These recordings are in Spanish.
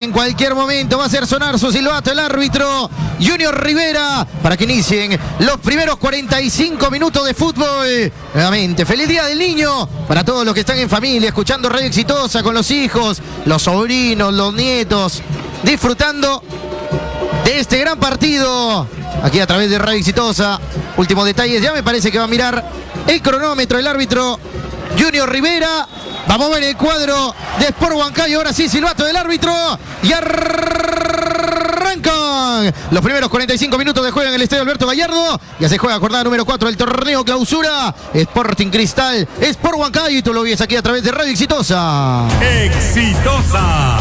En cualquier momento va a hacer sonar su silbato el árbitro Junior Rivera para que inicien los primeros 45 minutos de fútbol. Nuevamente, feliz día del niño para todos los que están en familia, escuchando Radio Exitosa con los hijos, los sobrinos, los nietos, disfrutando de este gran partido aquí a través de Radio Exitosa. Últimos detalles, ya me parece que va a mirar el cronómetro el árbitro Junior Rivera. Vamos a ver el cuadro de Sport Huancayo. Ahora sí, silbato del árbitro. Y arrancan los primeros 45 minutos de juego en el Estadio Alberto Gallardo. Ya se juega jornada número 4 del torneo clausura. Sporting Cristal, Sport Huancayo. Y tú lo ves aquí a través de Radio Exitosa. Exitosa.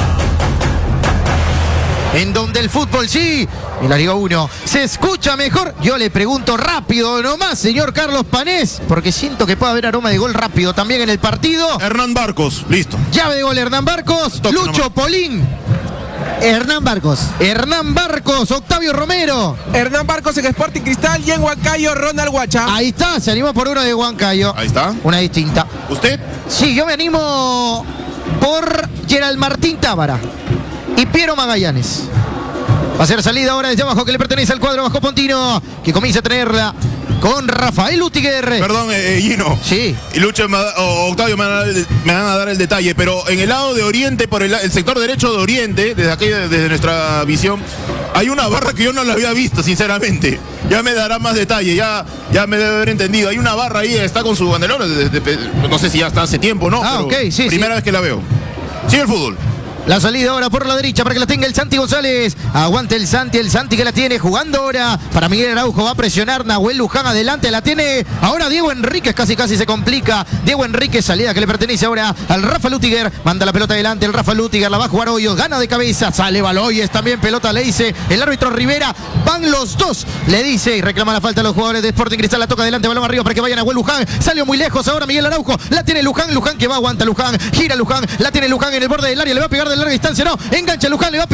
En donde el fútbol sí, en la Liga 1, se escucha mejor. Yo le pregunto rápido nomás, señor Carlos Panés, porque siento que puede haber aroma de gol rápido también en el partido. Hernán Barcos, listo. Llave de gol Hernán Barcos, Lucho Polín. Hernán Barcos. Hernán Barcos, Octavio Romero. Hernán Barcos en Sporting Cristal y en Huancayo, Ronald Guacha. Ahí está, se animó por uno de Huancayo. Ahí está. Una distinta. ¿Usted? Sí, yo me animo por Gerald Martín Tábara y Piero Magallanes. Va a ser salida ahora desde abajo que le pertenece al cuadro bajo Pontino, que comienza a tenerla con Rafael Utiger. Perdón, Gino. Sí. Y Lucho Octavio me van a dar el detalle, pero en el lado de Oriente, por el sector derecho de Oriente, desde aquí, desde nuestra visión, hay una barra que yo no la había visto, sinceramente. Ya me dará más detalle, ya me debe haber entendido. Hay una barra ahí, está con su banderón, no sé si ya está hace tiempo, ¿no? Ah, pero ok, sí. primera vez que la veo. Sigue el fútbol. La salida ahora por la derecha para que la tenga el Santi González. Aguante el Santi que la tiene jugando ahora para Miguel Araujo. Va a presionar Nahuel Luján adelante. La tiene ahora Diego Enríquez. Casi se complica. Diego Enríquez, salida que le pertenece ahora al Rafa Lutiger. Manda la pelota adelante. El Rafa Lutiger la va a jugar Hoyos. Gana de cabeza. Sale Baloyes también. Pelota le dice el árbitro Rivera. Van los dos. Le dice y reclama la falta a los jugadores de Sporting Cristal. La toca adelante. Balón arriba para que vaya Nahuel Luján. Salió muy lejos ahora Miguel Araujo. La tiene Luján. Luján que va. Aguanta Luján. Gira Luján. La tiene Luján en el borde del área. Le va a pegar de larga distancia. No. Engancha Luján, le va a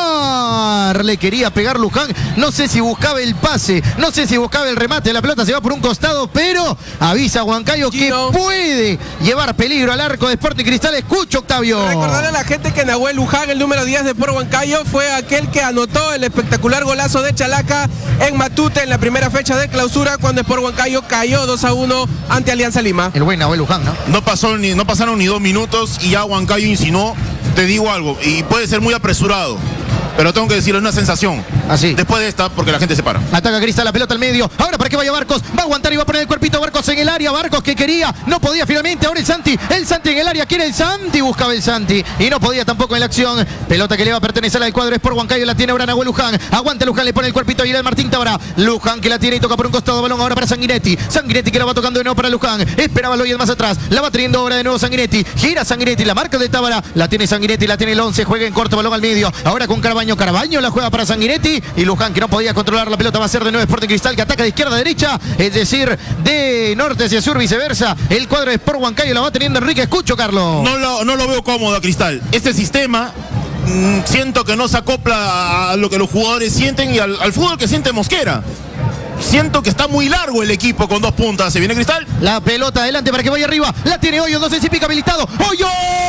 pegar. Le quería pegar Luján. No sé si buscaba el pase, no sé si buscaba el remate. La pelota se va por un costado, pero avisa a Huancayo que puede llevar peligro al arco de Sporting Cristal. Escucha, Octavio. Recordarle a la gente que Nahuel Luján, el número 10 de Sport Huancayo, fue aquel que anotó el espectacular golazo de Chalaca en Matute en la primera fecha de clausura, cuando Sport Huancayo cayó 2-1 ante Alianza Lima. El buen Nahuel Luján, ¿no? No pasaron ni 2 minutos y ya Huancayo insinuó. Te digo algo, y puede ser muy apresurado, pero tengo que decirlo, es una sensación. Así. Después de esta, porque la gente se para. Ataca Cristal, la pelota al medio. Ahora para que vaya Barcos. Va a aguantar y va a poner el cuerpito Barcos en el área. Barcos que quería, no podía finalmente. Ahora el Santi en el área. Quiere el Santi, buscaba el Santi. Y no podía tampoco en la acción. Pelota que le va a pertenecer al cuadro Sport Huancayo. La tiene ahora Nahuel Luján. Aguanta Luján, le pone el cuerpito a Gerald Martín Tábara. Luján que la tiene y toca por un costado. Balón ahora para Sanguinetti. Sanguinetti que la va tocando de nuevo para Luján. Esperaba Loyes más atrás. La va teniendo ahora de nuevo Sanguinetti. Gira Sanguinetti, la marca de Tábara. La tiene Sanguinetti, la tiene el 11. Juega en corto, balón al medio. Ahora con Carbaño. Carbaño la juega para Sanguinetti. Y Luján que no podía controlar la pelota. Va a ser de nuevo Sporting Cristal que ataca de izquierda a derecha. Es decir, de norte hacia sur, viceversa. El cuadro de Sport Huancayo la va teniendo Enrique. Escucho, Carlos. No lo veo cómodo a Cristal. Este sistema siento que no se acopla a lo que los jugadores sienten y al fútbol que siente Mosquera. Siento que está muy largo el equipo con 2 puntas. ¿Se viene Cristal? La pelota adelante para que vaya arriba. La tiene Hoyos. No sé si pica habilitado. ¡Hoyos!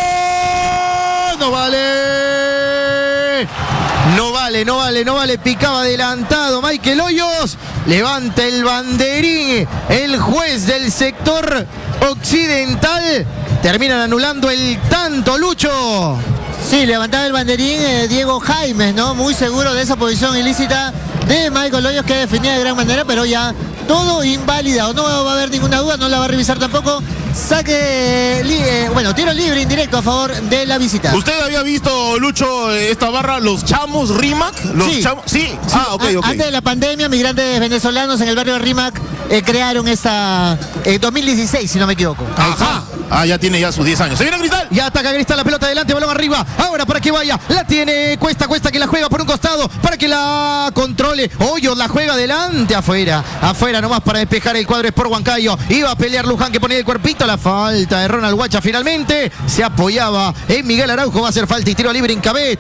No vale. No vale. Picaba adelantado Michael Hoyos. Levanta el banderín. El juez del sector occidental. Terminan anulando el tanto, Lucho. Sí, levantaba el banderín Diego Jaimes, ¿no? Muy seguro de esa posición ilícita de Michael Hoyos, que definía de gran manera, pero ya todo invalidado. No va a haber ninguna duda, no la va a revisar tampoco. Tiro libre indirecto a favor de la visita. ¿Usted había visto, Lucho, esta barra, los Chamos Rimac? Sí. Ok. Antes de la pandemia, migrantes venezolanos en el barrio de Rimac crearon esta 2016, si no me equivoco. Ajá. Ya tiene sus 10 años. ¿Se viene Cristal? Ya ataca Cristal, la pelota adelante, balón arriba. Ahora para que vaya, la tiene Cuesta que la juega por un costado para que la controle. Hoyos la juega adelante, afuera nomás para despejar el cuadro Sport Huancayo. Iba a pelear Luján que ponía el cuerpito. Luchito, la falta de Ronald Guacha finalmente. Se apoyaba en Miguel Araujo. Va a hacer falta y tiro libre Incabet.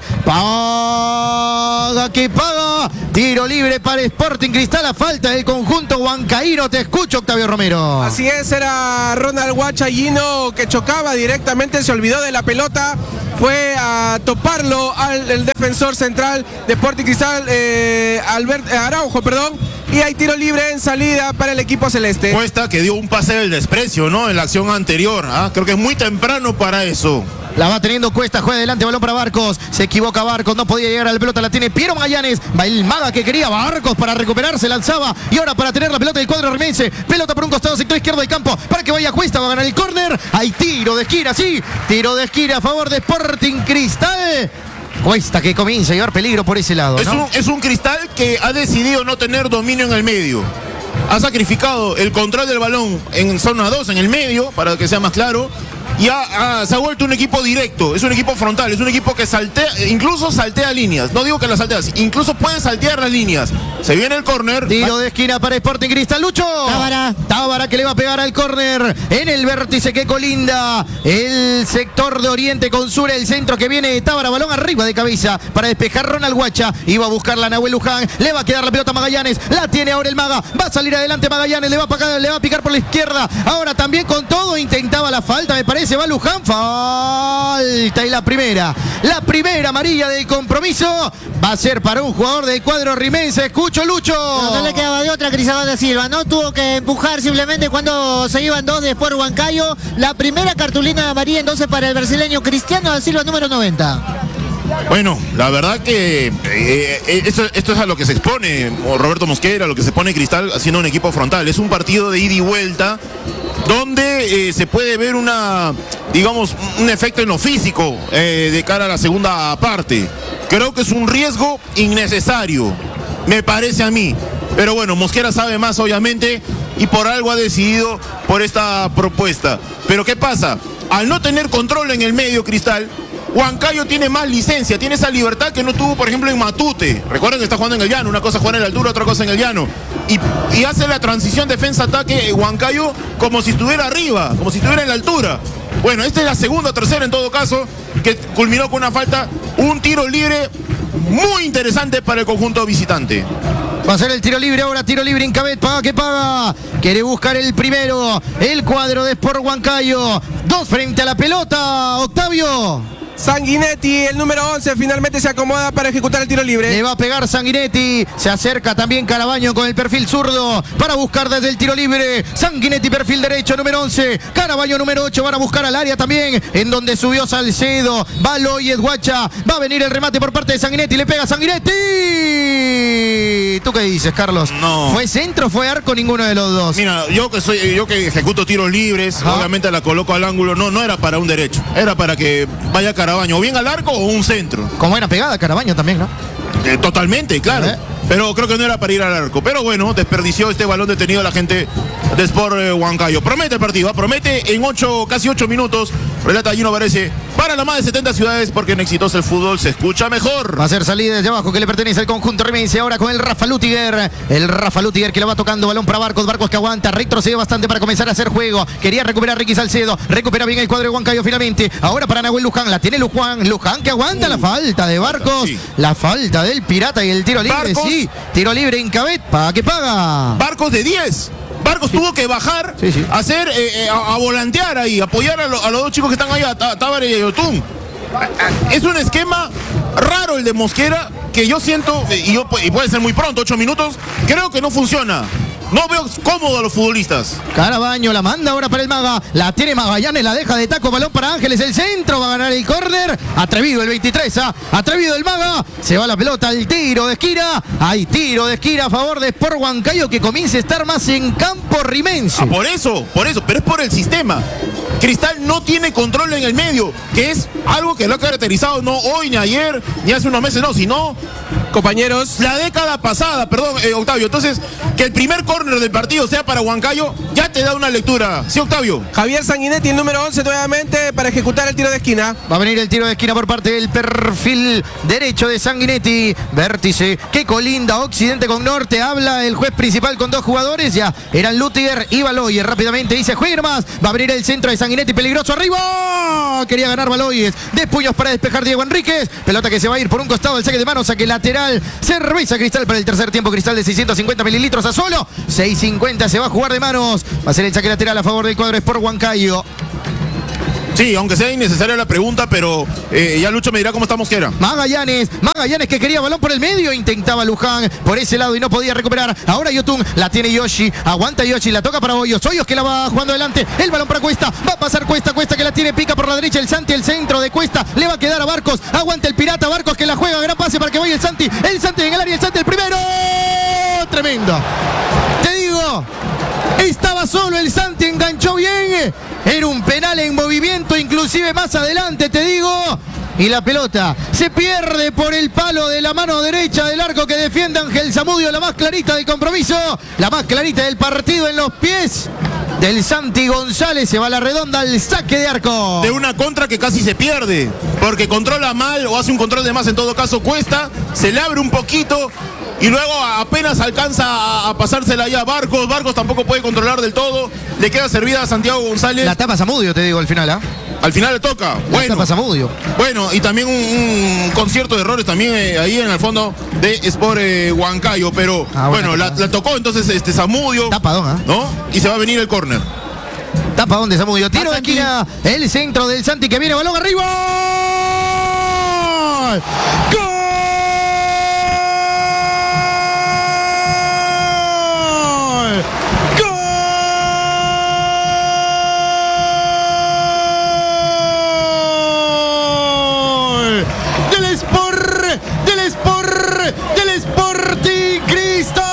Paga que paga. Tiro libre para Sporting Cristal. A falta del conjunto huancaíno. Te escucho, Octavio Romero. Así es, era Ronald Guacha Gino que chocaba directamente, se olvidó de la pelota. Fue a toparlo el defensor central de Sporting Cristal, Araujo, perdón. Y hay tiro libre en salida para el equipo celeste. Cuesta que dio un pase del desprecio, ¿no? En la acción anterior. Creo que es muy temprano para eso. La va teniendo Cuesta, juega adelante, balón para Barcos. Se equivoca Barcos, no podía llegar a la pelota, la tiene Piero Magallanes. Va el Maga que quería, Barcos para recuperarse, lanzaba. Y ahora para tener la pelota del cuadro rimense. Pelota por un costado, sector izquierdo del campo, para que vaya Cuesta, va a ganar el córner. Hay tiro de esquina, sí. Tiro de esquina a favor de Sporting Cristal. Cuesta que comienza a llevar peligro por ese lado, ¿no? Es un Cristal que ha decidido no tener dominio en el medio. Ha sacrificado el control del balón en zona 2, en el medio, para que sea más claro. Y se ha vuelto un equipo directo, es un equipo frontal, es un equipo que saltea, incluso saltea líneas. No digo que las salteas, incluso puede saltear las líneas. Se viene el córner. Tiro de esquina para Sporting Cristal, Lucho. Tábara que le va a pegar al córner en el vértice que colinda el sector de Oriente con Sur, el centro que viene de Tábara, balón arriba de cabeza para despejar Ronald Guacha. Iba a buscar la Nahuel Luján, le va a quedar la pelota a Magallanes, la tiene ahora el Maga, va a salir adelante Magallanes, le va a picar por la izquierda. Ahora también con todo intentaba la falta, me parece. Va Luján, falta y la primera amarilla del compromiso va a ser para un jugador del cuadro rimense. Escucho, Lucho. No le quedaba de otra Cristóbal da Silva, no tuvo que empujar simplemente cuando se iban dos de Sport Huancayo. La primera cartulina amarilla entonces para el brasileño Cristiano da Silva, número 90. Bueno, la verdad que esto es a lo que se expone Roberto Mosquera, a lo que se pone Cristal haciendo un equipo frontal. Es un partido de ida y vuelta donde se puede ver un efecto en lo físico de cara a la segunda parte. Creo que es un riesgo innecesario, me parece a mí. Pero bueno, Mosquera sabe más obviamente y por algo ha decidido por esta propuesta. Pero ¿qué pasa? Al no tener control en el medio Cristal, Huancayo tiene más licencia, tiene esa libertad que no tuvo, por ejemplo, en Matute. Recuerden que está jugando en el llano, una cosa es jugar en la altura, otra cosa en el llano. Y hace la transición defensa-ataque Huancayo como si estuviera arriba, como si estuviera en la altura. Bueno, esta es la segunda o tercera en todo caso, que culminó con una falta, un tiro libre muy interesante para el conjunto visitante. Va a ser el tiro libre ahora, tiro libre Incabet, paga que paga. Quiere buscar el primero, el cuadro de Sport Huancayo. Dos frente a la pelota, Octavio. Sanguinetti, el número 11, finalmente se acomoda para ejecutar el tiro libre. Le va a pegar Sanguinetti. Se acerca también Carabaño con el perfil zurdo para buscar desde el tiro libre. Sanguinetti, perfil derecho, número 11. Carabaño, número 8. Van a buscar al área también, en donde subió Salcedo. Va Loyes Guacha. Va a venir el remate por parte de Sanguinetti. Le pega Sanguinetti. ¿Tú qué dices, Carlos? No. ¿Fue centro o fue arco? Ninguno de los dos. Mira, yo que ejecuto tiros libres, obviamente la coloco al ángulo. No era para un derecho. Era para que vaya Carabaño, o bien al arco o un centro. Como era pegada Carabaño también, ¿no? Totalmente, claro. Pero creo que no era para ir al arco. Pero bueno, desperdició este balón detenido la gente de Sport Huancayo. Promete el partido, promete en casi 8 minutos. Relata Gino Varese para las más de 70 ciudades, porque en Exitosa el fútbol se escucha mejor. Va a ser salida desde abajo que le pertenece al conjunto rimense. Ahora con el Rafa Lutiger. El Rafa Lutiger que le va tocando balón para Barcos. Barcos que aguanta, retrocede bastante para comenzar a hacer juego. Quería recuperar Ricky Salcedo. Recupera bien el cuadro de Huancayo finalmente. Ahora para Nahuel Luján. La tiene Luján. Luján que aguanta la falta de Barcos. Sí. La falta del Pirata y el tiro libre. Barcos. Sí, tiro libre Incabet. Paga que paga. Barcos de 10. Barcos tuvo que bajar, a hacer, a volantear ahí, apoyar a los dos chicos que están ahí, a Tábara y a Yotún. Es un esquema raro el de Mosquera, que yo siento, y puede ser muy pronto, 8 minutos, creo que no funciona. No veo cómodo a los futbolistas. Carabaño la manda ahora para el Maga. La tiene Magallanes, la deja de taco. Balón para Ángeles, el centro. Va a ganar el córner. Atrevido el 23. Atrevido el Maga. Se va la pelota al tiro de esquina. Hay tiro de esquina a favor de Sport Huancayo, que comienza a estar más en campo rimense. Por eso. Pero es por el sistema. Cristal no tiene control en el medio, que es algo que lo ha caracterizado no hoy, ni ayer, ni hace unos meses, no, sino compañeros. La década pasada, perdón, Octavio. Entonces, que el primer córner del partido sea para Huancayo, ya te da una lectura. ¿Sí, Octavio? Javier Sanguinetti, el número 11, nuevamente para ejecutar el tiro de esquina. Va a venir el tiro de esquina por parte del perfil derecho de Sanguinetti. Vértice que colinda occidente con norte. Habla el juez principal con dos jugadores. Ya eran Lutiger y Baloyes. Rápidamente dice juegue más. Va a abrir el centro de Sanguinetti. Peligroso arriba. Quería ganar Baloyes. Despuños para despejar Diego Enríquez. Pelota que se va a ir por un costado. El saque de mano. Saque lateral. Cerveza Cristal para el tercer tiempo. Cristal de 650 mililitros a solo 650. Se va a jugar de manos. Va a ser el saque lateral a favor del cuadro Sport Huancayo. Sí, aunque sea innecesaria la pregunta, pero ya Lucho me dirá cómo está Mosquera. Magallanes que quería balón por el medio, intentaba Luján por ese lado y no podía recuperar. Ahora Yotun, la tiene Yoshi, aguanta Yoshi, la toca para Hoyos que la va jugando adelante, el balón para Cuesta, va a pasar Cuesta que la tiene, pica por la derecha el Santi, el centro de Cuesta, le va a quedar a Barcos, aguanta el pirata, Barcos que la juega, gran pase para que vaya el Santi en el área, el Santi el primero, tremendo, te digo. Estaba solo el Santi, enganchó bien. Era un penal en movimiento, inclusive más adelante, te digo. Y la pelota se pierde por el palo de la mano derecha del arco que defiende Ángel Zamudio, la más clarita del compromiso, la más clarita del partido en los pies del Santi González. Se va a la redonda al saque de arco. De una contra que casi se pierde, porque controla mal o hace un control de más, en todo caso Cuesta, se le abre un poquito. Y luego apenas alcanza a pasársela ya a Barcos. Barcos tampoco puede controlar del todo. Le queda servida a Santiago González. La tapa Zamudio, te digo, al final, ¿ah? Al final le toca. La tapa Zamudio. Bueno, y también un concierto de errores también ahí en el fondo de Sport Huancayo. Pero bueno, la tocó entonces Zamudio. Tapadón, ¿ah? ¿No? Y se va a venir el córner. Tapadón de Zamudio. Tiro de esquina. El centro del Santi que viene, balón arriba. ¡Gol! Del Sporting Cristal.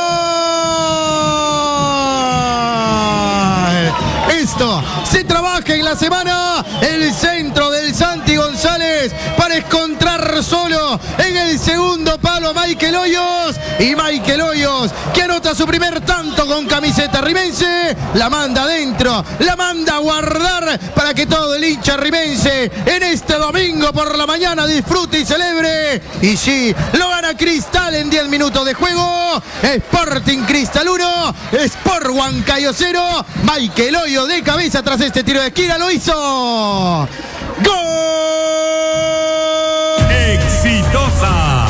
Esto se trabaja en la semana. El centro del Santi González para encontrar solo en el segundo palo a Michael Hoyos. Y Michael Hoyos, que anota su primer tanto con camiseta rimense, la manda adentro, la manda a guardar para que todo el hincha rimense en este domingo por la mañana disfrute y celebre. Y sí, lo gana Cristal en 10 minutos de juego. Sporting Cristal 1, Sport Huancayo 0. Michael Hoyos de cabeza tras este tiro de esquina lo hizo. ¡Gol! Exitosa.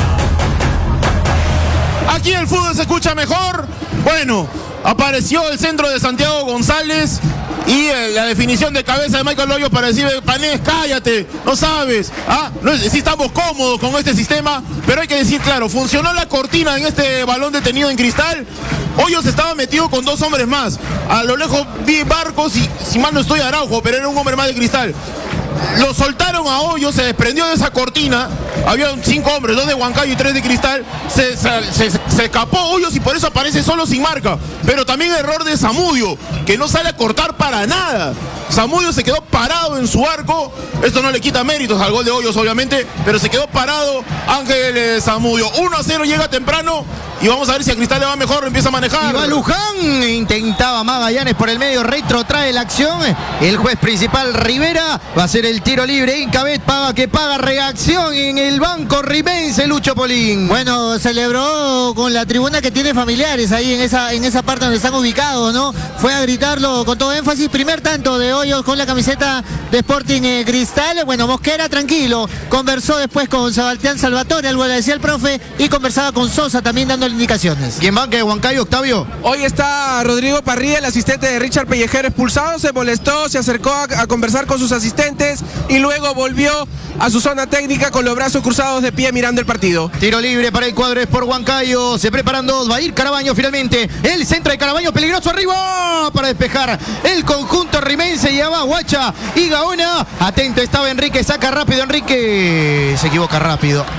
Aquí el fútbol se escucha mejor. Bueno, apareció el centro de Santiago González y la definición de cabeza de Michael Hoyos para decirle, Panés, cállate, no sabes. Sí estamos cómodos con este sistema, pero hay que decir claro, funcionó la cortina en este balón detenido en Cristal. Hoyos estaba metido con dos hombres más. A lo lejos vi Barcos y, si mal no estoy, Araujo, pero era un hombre más de Cristal. Lo soltaron a Hoyos, se desprendió de esa cortina. Había 5 hombres, 2 de Huancayo y 3 de Cristal. Se escapó Hoyos y por eso aparece solo sin marca. Pero también error de Zamudio, que no sale a cortar para nada. Zamudio se quedó parado en su arco. Esto no le quita méritos al gol de Hoyos, obviamente, pero se quedó parado Ángel Zamudio. 1-0 llega temprano. Y vamos a ver si a Cristal le va mejor, empieza a manejar. Y va Luján, intentaba Magallanes por el medio, retrotrae la acción. El juez principal Rivera va a hacer el tiro libre. Incabet paga reacción en el banco rimense, Lucho Polín. Bueno, celebró con la tribuna que tiene familiares ahí en esa parte donde están ubicados, ¿no? Fue a gritarlo con todo énfasis. Primer tanto de Hoyos con la camiseta de Sporting Cristal. Bueno, Mosquera tranquilo, conversó después con Sebastián Salvatore, algo le decía el profe, y conversaba con Sosa también dando indicaciones. ¿Quién banca de Huancayo, Octavio? Hoy está Rodrigo Parrilla, el asistente de Richard Pellejero, expulsado, se molestó, se acercó a conversar con sus asistentes y luego volvió a su zona técnica con los brazos cruzados de pie mirando el partido. Tiro libre para el cuadro Sport Huancayo, se preparan dos, va a ir Carabaño finalmente, el centro de Carabaño peligroso arriba para despejar el conjunto rimense, y va Guacha y Gaona, atento estaba Enrique, saca rápido Enrique, se equivoca rápido.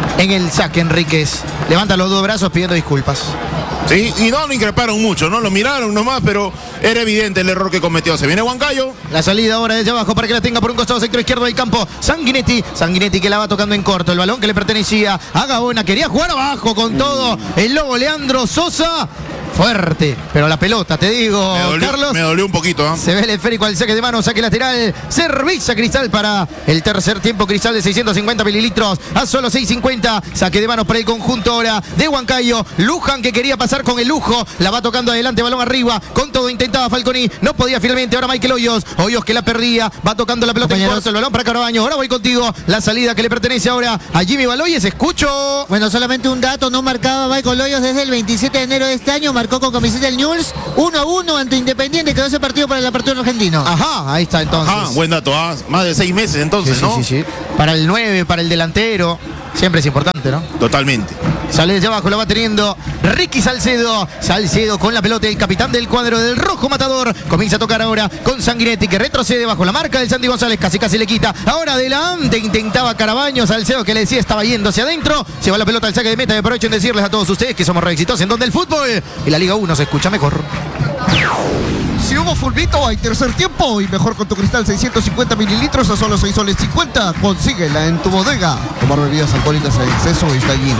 en el saque, Enríquez. Levanta los dos brazos pidiendo disculpas. Sí, y no lo increparon mucho, ¿no? Lo miraron nomás, pero era evidente el error que cometió. Se viene Huancayo. La salida ahora desde abajo para que la tenga por un costado sector izquierdo del campo. Sanguinetti que la va tocando en corto. El balón que le pertenecía a Gaona. Quería jugar abajo con todo. El lobo Leandro Sosa. Fuerte, pero la pelota, te digo, Carlos. Me dolió un poquito, ¿eh? Se ve el esférico al saque de mano, saque lateral. Cerveza Cristal para el tercer tiempo. Cristal de 650 mililitros a solo 650. Saque de manos para el conjunto ahora de Huancayo. Luján que quería pasar con el lujo. La va tocando adelante, balón arriba. Con todo intentaba Falconi. No podía finalmente. Ahora Michael Hoyos. Hoyos que la perdía. Va tocando la pelota en corto. El balón para Carabaño. Ahora voy contigo. La salida que le pertenece ahora a Jimmy Baloyes. Escucho. Bueno, solamente un dato. No marcaba Michael Hoyos desde el 27 de enero de este año. Marcó con camiseta del Newell's 1-1 ante Independiente. Quedó ese partido para el apertura argentino. Ajá, ahí está entonces. Ajá, buen dato. Más de 6 meses entonces, sí, ¿no? Sí. Para el 9, para el delantero. Siempre es importante, ¿no? Totalmente. Sale desde abajo, lo va teniendo Ricky Salcedo. Salcedo con la pelota, el capitán del cuadro del Rojo Matador. Comienza a tocar ahora con Sanguinetti, que retrocede bajo la marca del Santi González. Casi le quita. Ahora adelante intentaba Carabaño. Salcedo que le decía estaba yendo hacia adentro. Se va la pelota al saque de meta. Y aprovecho en decirles a todos ustedes que somos re exitosos en donde el fútbol y la Liga 1 se escucha mejor. Si hubo fulbito, hay tercer tiempo y mejor con tu Cristal 650 mililitros a solo 6 soles 50. Consíguela en tu bodega. Tomar bebidas alcohólicas en exceso está allí.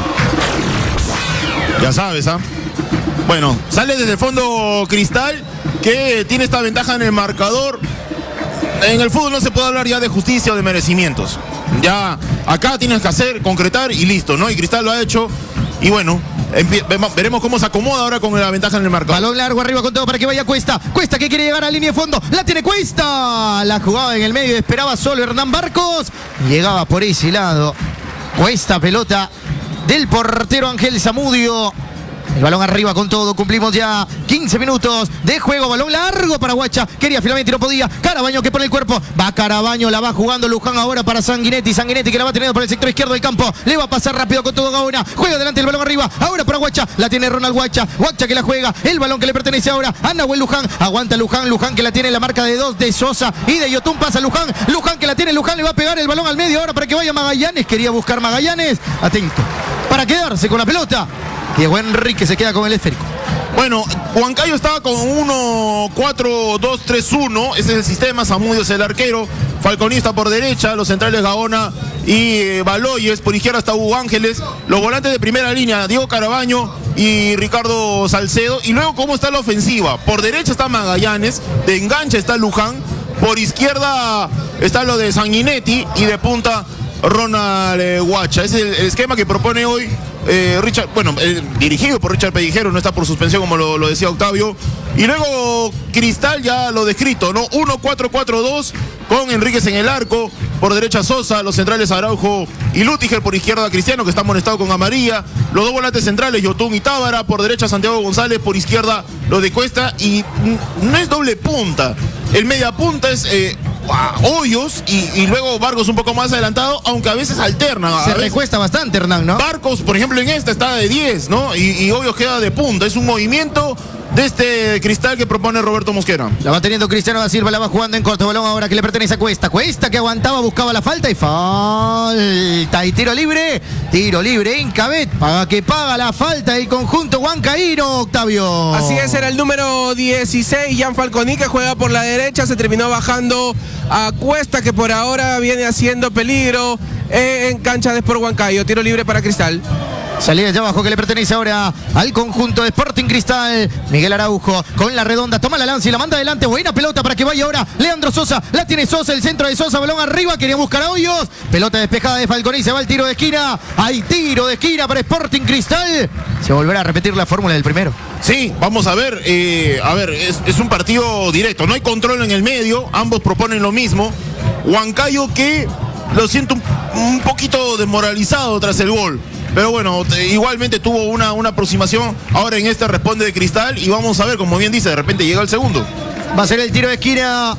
Ya sabes, ¿ah? Bueno, sale desde el fondo Cristal, que tiene esta ventaja en el marcador. En el fútbol no se puede hablar ya de justicia o de merecimientos. Ya acá tienes que concretar y listo, ¿no? Y Cristal lo ha hecho. Y bueno, veremos cómo se acomoda ahora con la ventaja en el marcador. Balón largo arriba con todo para que vaya Cuesta. Cuesta que quiere llegar a línea de fondo. La tiene Cuesta. La jugaba en el medio. Esperaba solo Hernán Barcos. Llegaba por ese lado. Cuesta, pelota del portero Ángel Zamudio. El balón arriba con todo, cumplimos ya 15 minutos de juego, balón largo para Guacha, quería finalmente y no podía, Carabaño que pone el cuerpo, va Carabaño, la va jugando Luján ahora para Sanguinetti que la va teniendo por el sector izquierdo del campo, le va a pasar rápido con todo Gaona, juega adelante el balón arriba, ahora para Guacha, la tiene Ronald Guacha que la juega, el balón que le pertenece ahora a Nahuel Luján, aguanta Luján que la tiene la marca de 2 de Sosa y de Yotún pasa Luján que la tiene Luján, le va a pegar el balón al medio ahora para que vaya Magallanes, quería buscar Magallanes, atento, para quedarse con la pelota. Diego Enrique se queda con el esférico. Bueno, Huancayo estaba con 1-4-2-3-1. Ese es el sistema. Zamudio es el arquero. Falconista por derecha. Los centrales Gaona y Baloyes. Por izquierda está Hugo Ángeles. Los volantes de primera línea, Diego Carabaño y Ricardo Salcedo. Y luego, ¿cómo está la ofensiva? Por derecha está Magallanes. De enganche está Luján. Por izquierda está lo de Sanguinetti. Y de punta Ronald Guacha. Ese es el esquema que propone hoy Richard, dirigido por Richard Pellijero, no está por suspensión como lo decía Octavio. Y luego Cristal ya lo descrito, ¿no? 1-4-4-2 con Enríquez en el arco, por derecha Sosa, los centrales Araujo y Lutiger, por izquierda Cristiano que está amonestado con amarilla, los dos volantes centrales Yotún y Tábara, por derecha Santiago González, por izquierda lo de Cuesta y no es doble punta, el media punta es Hoyos y luego Barcos un poco más adelantado, aunque a veces alterna. Se recuesta bastante Hernán, ¿no? Barcos, por ejemplo, en esta está de 10, ¿no? Y Hoyos queda de punta. Es un movimiento de este Cristal que propone Roberto Mosquera. La va teniendo Cristiano da Silva, la va jugando en corto, balón ahora que le pertenece a Cuesta. Cuesta que aguantaba, buscaba la falta y falta. Y tiro libre Incabet, paga la falta el conjunto huancaíno, Octavio. Así es, era el número 16, Jan Falconi, que juega por la derecha, se terminó bajando a Cuesta, que por ahora viene haciendo peligro en cancha de Sport Huancayo. Tiro libre para Cristal. Salida de abajo que le pertenece ahora al conjunto de Sporting Cristal. Miguel Araujo con la redonda, toma la lanza y la manda adelante. Buena pelota para que vaya ahora Leandro Sosa. La tiene Sosa, el centro de Sosa, balón arriba, quería buscar a Hoyos. Pelota despejada de Falconi, se va el tiro de esquina. Hay tiro de esquina para Sporting Cristal. Se volverá a repetir la fórmula del primero. Sí, vamos a ver. Es un partido directo, no hay control en el medio. Ambos proponen lo mismo. Huancayo que lo siento un poquito desmoralizado tras el gol. Pero bueno, igualmente tuvo una aproximación. Ahora en esta responde de Cristal. Y vamos a ver, como bien dice, de repente llega el segundo. Va a ser el tiro de esquina.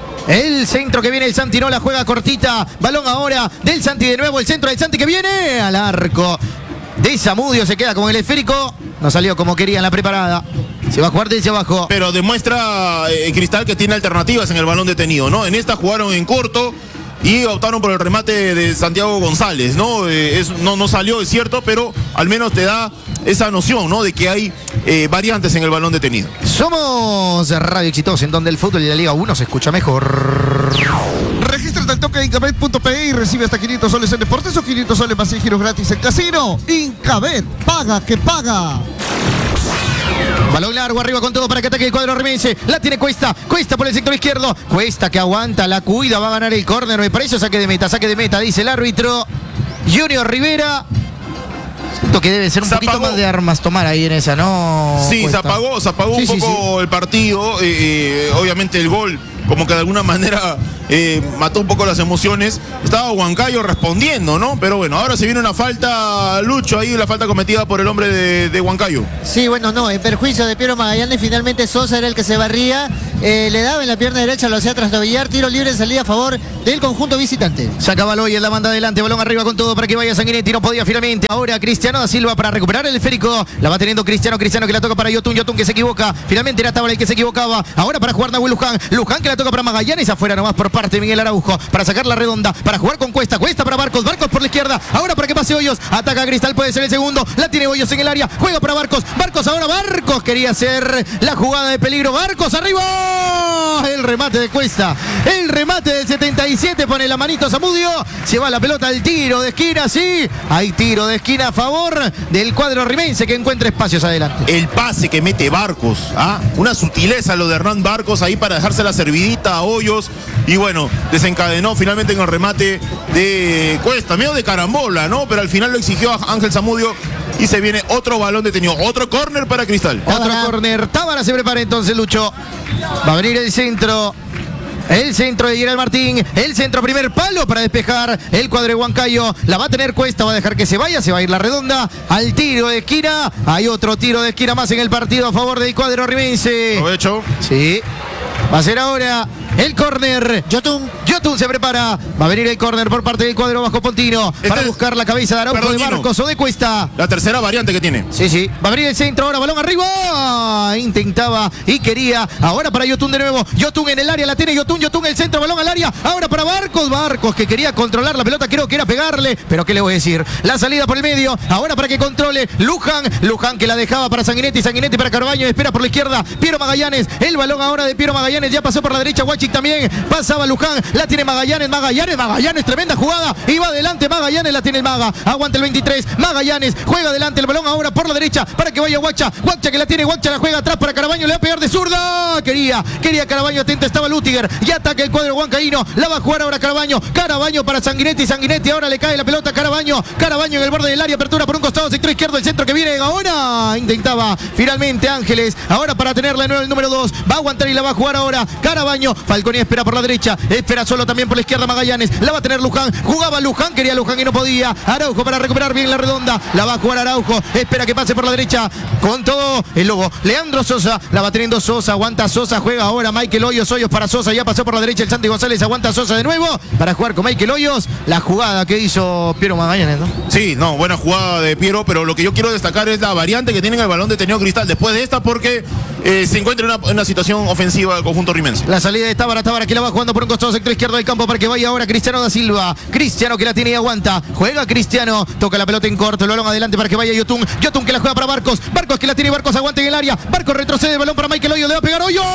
El centro que viene el Santi, no la juega cortita. Balón ahora del Santi de nuevo. El centro del Santi que viene al arco de Zamudio. Se queda con el esférico. No salió como quería en la preparada. Se va a jugar desde abajo. Pero demuestra Cristal que tiene alternativas en el balón detenido, ¿no? En esta jugaron en corto. y optaron por el remate de Santiago González, ¿no? No salió, es cierto, pero al menos te da esa noción, ¿no? De que hay variantes en el balón detenido. Somos Radio Exitosa, en donde el fútbol y la Liga 1 se escucha mejor. Regístrate al toque de Incabet.pe y recibe hasta 500 soles en deportes o 500 soles más 100 giros gratis en casino. Incabet, paga que paga. Balón largo arriba con todo para que ataque el cuadro rimense. La tiene Cuesta por el sector izquierdo. Cuesta que aguanta, la cuida, va a ganar el córner. Me parece saque de meta, dice el árbitro Junior Rivera. Siento que debe ser un poquito más de armas tomar ahí en esa, ¿no? Sí, Cuesta. se apagó un poco el partido. Obviamente el gol, como que de alguna manera mató un poco las emociones. Estaba Huancayo respondiendo, ¿no? Pero bueno, ahora se viene una falta, Lucho, ahí la falta cometida por el hombre de Huancayo. Sí, bueno, no, en perjuicio de Piero Magallanes, finalmente Sosa era el que se barría, le daba en la pierna derecha, lo hacía trastobillar, tiro libre en salida a favor del conjunto visitante. Saca Baloy en la banda adelante, balón arriba con todo para que vaya Sanguinetti, no podía finalmente. Ahora Cristiano da Silva para recuperar el esférico, la va teniendo Cristiano que la toca para Yotun que se equivoca, finalmente era Tábara el que se equivocaba, ahora para jugar Nahuel Luján que la toca para Magallanes, afuera nomás por parte de Miguel Araujo, para sacar la redonda, para jugar con Cuesta para Barcos por la izquierda, ahora para que pase Hoyos, ataca Cristal, puede ser el segundo, la tiene Hoyos en el área, juega para Barcos ahora Barcos quería hacer la jugada de peligro, Barcos arriba, el remate de Cuesta, el remate del 77, pone la manito Zamudio, se va la pelota al tiro de esquina, sí, hay tiro de esquina a favor del cuadro rimense que encuentra espacios adelante. El pase que mete Barcos, una sutileza lo de Hernán Barcos ahí para dejarse la servidita a Hoyos y bueno, desencadenó finalmente en el remate de Cuesta, medio de carambola, ¿no? Pero al final lo exigió a Ángel Zamudio y se viene otro balón detenido, otro córner para Cristal. Otro córner, Tábara se prepara entonces Lucho, va a venir el centro de Gerald Martín, el centro primer palo para despejar el cuadro de Huancayo, la va a tener Cuesta, va a dejar que se va a ir la redonda al tiro de esquina, hay otro tiro de esquina más en el partido a favor del cuadro rimense. Aprovecho. Sí, va a ser ahora el córner. Yotun se prepara. Va a venir el córner por parte del cuadro bajo Pontino para buscar la cabeza de Araujo, de Barcos o de Cuesta. La tercera variante que tiene. Sí. Va a venir el centro ahora, balón arriba. Intentaba y quería. Ahora para Yotun de nuevo. Yotun en el área, la tiene Yotun el centro, balón al área. Ahora para Barcos que quería controlar la pelota, creo que era pegarle. Pero ¿qué le voy a decir? La salida por el medio. Ahora para que controle Luján que la dejaba para Sanguinetti para Carbaño. Espera por la izquierda. Piero Magallanes. El balón ahora de Piero Magallanes. Ya pasó por la derecha. Guachic también. Pasaba Luján. La tiene Magallanes, tremenda jugada, y va adelante Magallanes, la tiene el Maga, aguanta el 23, Magallanes, juega adelante el balón ahora por la derecha, para que vaya Guacha que la tiene, Guacha la juega atrás para Carabaño, le va a pegar de zurda, quería Carabaño, atento estaba Lutiger, y ataca el cuadro huancaíno, la va a jugar ahora Carabaño para Sanguinetti, ahora le cae la pelota a Carabaño en el borde del área, apertura por un costado, sector izquierdo, el centro que viene ahora, intentaba finalmente Ángeles, ahora para tenerla de nuevo el número 2, va a aguantar y la va a jugar ahora Carabaño, Falconi espera por la derecha, espera solo también por la izquierda Magallanes, la va a tener Luján, jugaba Luján, quería Luján y no podía, Araujo para recuperar bien la redonda, la va a jugar Araujo, espera que pase por la derecha, con todo el lobo, Leandro Sosa, la va teniendo Sosa, aguanta Sosa, juega ahora Michael Hoyos para Sosa, ya pasó por la derecha el Santi González, aguanta Sosa de nuevo, para jugar con Michael Hoyos, la jugada que hizo Piero Magallanes, ¿no? Sí, buena jugada de Piero, pero lo que yo quiero destacar es la variante que tiene el balón detenido Cristal, después de esta porque se encuentra en una situación ofensiva del conjunto rimense. La salida de Tábara que la va jugando por un costado sector izquierdo del campo para que vaya ahora Cristiano da Silva. Cristiano que la tiene y aguanta. Juega Cristiano. Toca la pelota en corto. El balón adelante para que vaya Yotun que la juega para Barcos. Barcos que la tiene y Barcos aguanta en el área. Barcos retrocede el balón para Michael Hoyos. Le va a pegar Hoyos.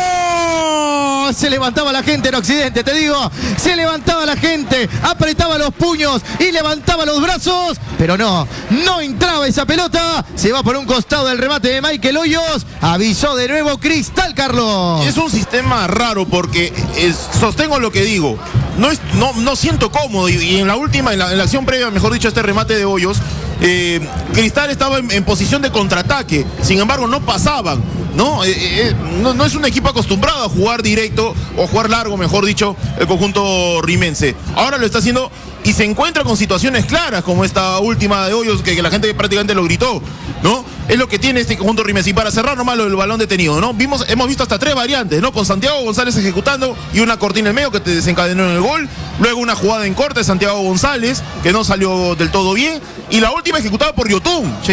Se levantaba la gente en Occidente, te digo. Se levantaba la gente. Apretaba los puños y levantaba los brazos. Pero no entraba esa pelota. Se va por un costado del remate de Michael Hoyos. Avisó de nuevo Cristal, Carlos. Es un sistema raro porque sostengo lo que digo. No siento cómodo y en la última, en la acción previa, mejor dicho, este remate de Hoyos, Cristal estaba en posición de contraataque, sin embargo no pasaban, no es un equipo acostumbrado a jugar directo o jugar largo, mejor dicho, el conjunto rimense. Ahora lo está haciendo y se encuentra con situaciones claras como esta última de Hoyos que la gente prácticamente lo gritó, ¿no? Es lo que tiene este conjunto rimense. Y para cerrar nomás lo del balón detenido, ¿no? Hemos visto hasta 3 variantes, ¿no? Con Santiago González ejecutando y una cortina en medio que te desencadenó en el gol. Luego una jugada en corte de Santiago González que no salió del todo bien. Y la última ejecutada por Yotun, sí, ¿no?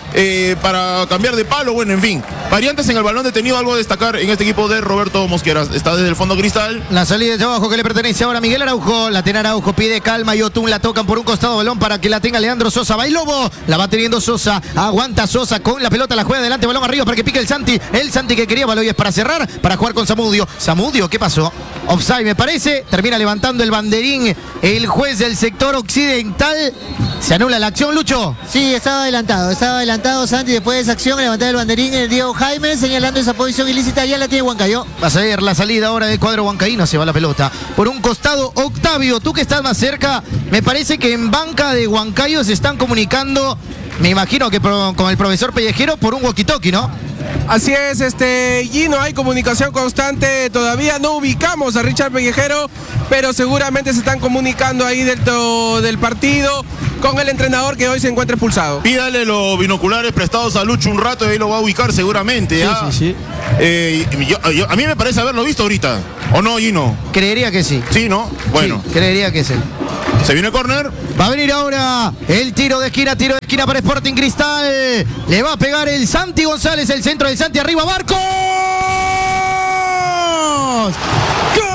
para cambiar de palo, bueno, en fin. Variantes en el balón detenido, algo a destacar en este equipo de Roberto Mosquera. Está desde el fondo Cristal. La salida de abajo que le pertenece ahora a Miguel Araujo. La tiene Araujo, pide calma y Otún la tocan por un costado balón para que la tenga Leandro Sosa. Bailobo, la va teniendo Sosa. Aguanta Sosa con la pelota, la juega adelante, balón arriba para que pique el Santi. El Santi que quería Baloyes para cerrar, para jugar con Zamudio. Zamudio, ¿qué pasó? Offside me parece. Termina levantando el banderín el juez del sector occidental. Se anula la acción, Lucho. Sí, estaba adelantado Santi después de esa acción, levantar el banderín el Diego Jaime, señalando esa posición ilícita, ya la tiene Huancayo. Vas a ver la salida ahora del cuadro huancaíno, se va la pelota. Por un costado, Octavio, tú que estás más cerca, me parece que en banca de Huancayo se están comunicando, me imagino que con el profesor Pellejero por un walkie-talkie, ¿no? Así es, Gino, hay comunicación constante, todavía no ubicamos a Richard Pellejero, pero seguramente se están comunicando ahí del partido con el entrenador que hoy se encuentra expulsado. Pídale los binoculares prestados a Lucho un rato y ahí lo va a ubicar seguramente. Sí. A mí me parece haberlo visto ahorita, ¿o no, Gino? Creería que sí. Sí, ¿no? Bueno. Sí, creería que sí. Se viene el córner. Va a venir ahora el tiro de esquina para Sporting Cristal. Le va a pegar el Santi González, el centro del Santi, arriba Barcos. ¡Gol!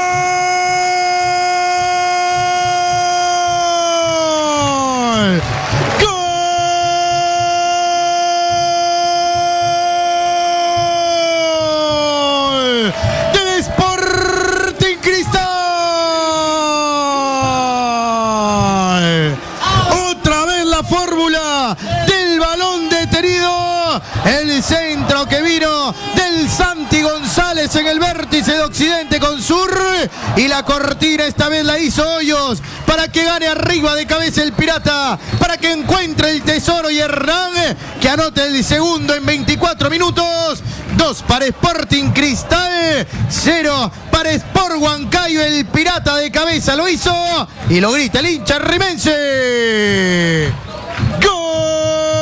El centro que vino del Santi González en el vértice de Occidente con Sur. Y la cortina esta vez la hizo Hoyos para que gane arriba de cabeza el Pirata, para que encuentre el tesoro y Hernán que anote el segundo en 24 minutos. 2 para Sporting Cristal, 0 para Sport Huancayo. El Pirata de cabeza lo hizo y lo grita el hincha rimense. ¡Gol!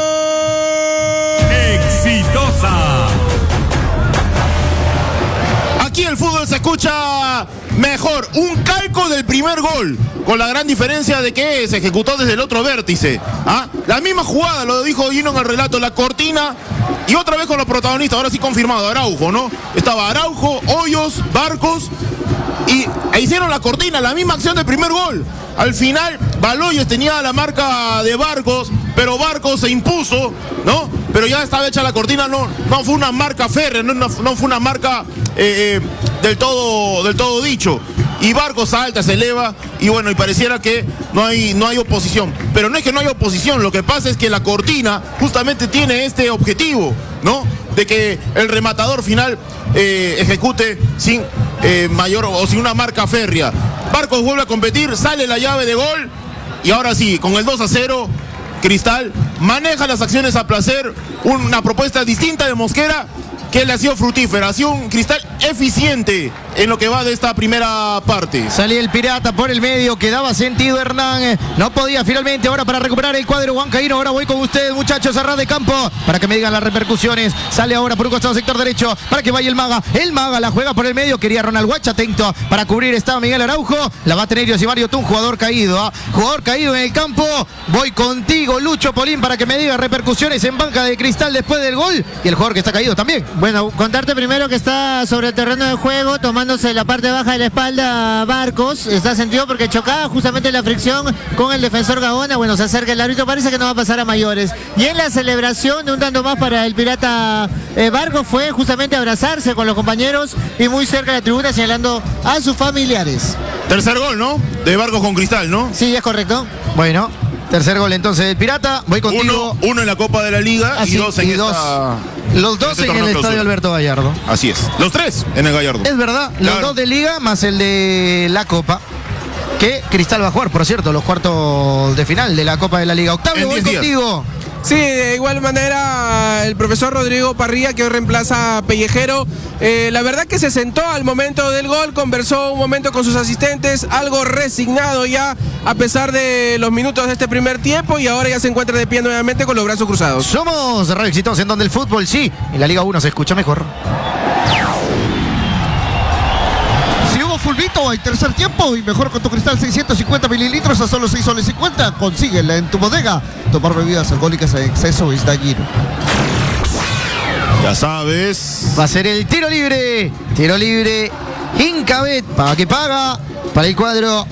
Aquí el fútbol se escucha mejor. Un calco del primer gol, con la gran diferencia de que se ejecutó desde el otro vértice. La misma jugada, lo dijo Gino en el relato, la cortina. Y otra vez con los protagonistas, ahora sí confirmado, Araujo, ¿no? Estaba Araujo, Hoyos, Barcos. E hicieron la cortina, la misma acción del primer gol. Al final, Baloyes tenía la marca de Barcos, pero Barcos se impuso, ¿no? Pero ya estaba hecha la cortina, no fue una marca férrea, no fue una marca del todo dicho. Y Barcos salta, se eleva, y bueno, y pareciera que no hay oposición. Pero no es que no haya oposición, lo que pasa es que la cortina justamente tiene este objetivo, ¿no? De que el rematador final ejecute sin mayor o sin una marca férrea. Barcos vuelve a competir, sale la llave de gol, y ahora sí, con el 2-0, Cristal maneja las acciones a placer, una propuesta distinta de Mosquera que le ha sido fructífera, ha sido un Cristal eficiente en lo que va de esta primera parte. Salía el Pirata por el medio, quedaba sentido Hernán, no podía finalmente ahora para recuperar el cuadro huancaíno. Ahora voy con ustedes, muchachos, a ras de campo para que me digan las repercusiones. Sale ahora por un costado sector derecho para que vaya el Maga la juega por el medio, quería Ronald Guacha, atento para cubrir, estaba Miguel Araujo, la va a tener Yosimario Tun, jugador caído en el campo. Voy contigo, Lucho Polín, para que me diga repercusiones en banca de Cristal después del gol, y el jugador que está caído también. Bueno, contarte primero que está sobre el terreno de juego, tomándose la parte baja de la espalda Barcos. Está sentido porque chocaba justamente la fricción con el defensor Gaona. Bueno, se acerca el árbitro, parece que no va a pasar a mayores. Y en la celebración de un tanto más para el Pirata Barcos fue justamente abrazarse con los compañeros y muy cerca de la tribuna señalando a sus familiares. Tercer gol, ¿no? De Barcos con Cristal, ¿no? Sí, es correcto. Bueno, tercer gol entonces del Pirata. Voy contigo. Uno en la Copa de la Liga y dos en esta... Los dos en el estadio Alberto Gallardo. Así es. Los tres en el Gallardo. Es verdad, claro. Los dos de Liga más el de la Copa. Que Cristal va a jugar, por cierto, los cuartos de final de la Copa de la Liga. Octavio, voy contigo. Sí, de igual manera el profesor Rodrigo Parrilla, que hoy reemplaza a Pellejero, la verdad que se sentó al momento del gol, conversó un momento con sus asistentes, algo resignado ya a pesar de los minutos de este primer tiempo, y ahora ya se encuentra de pie nuevamente con los brazos cruzados. Somos Radio Exitosa, en donde el fútbol sí, en la Liga 1 se escucha mejor. Si hubo fulbito fulbito hay tercer tiempo y mejor con tu Cristal 650 mililitros a solo 6 soles 50. Consíguela en tu bodega. Tomar bebidas alcohólicas en exceso es dañino. Ya sabes. Va a ser el tiro libre. Tiro libre. Incabet. Paga que paga. Para el cuadro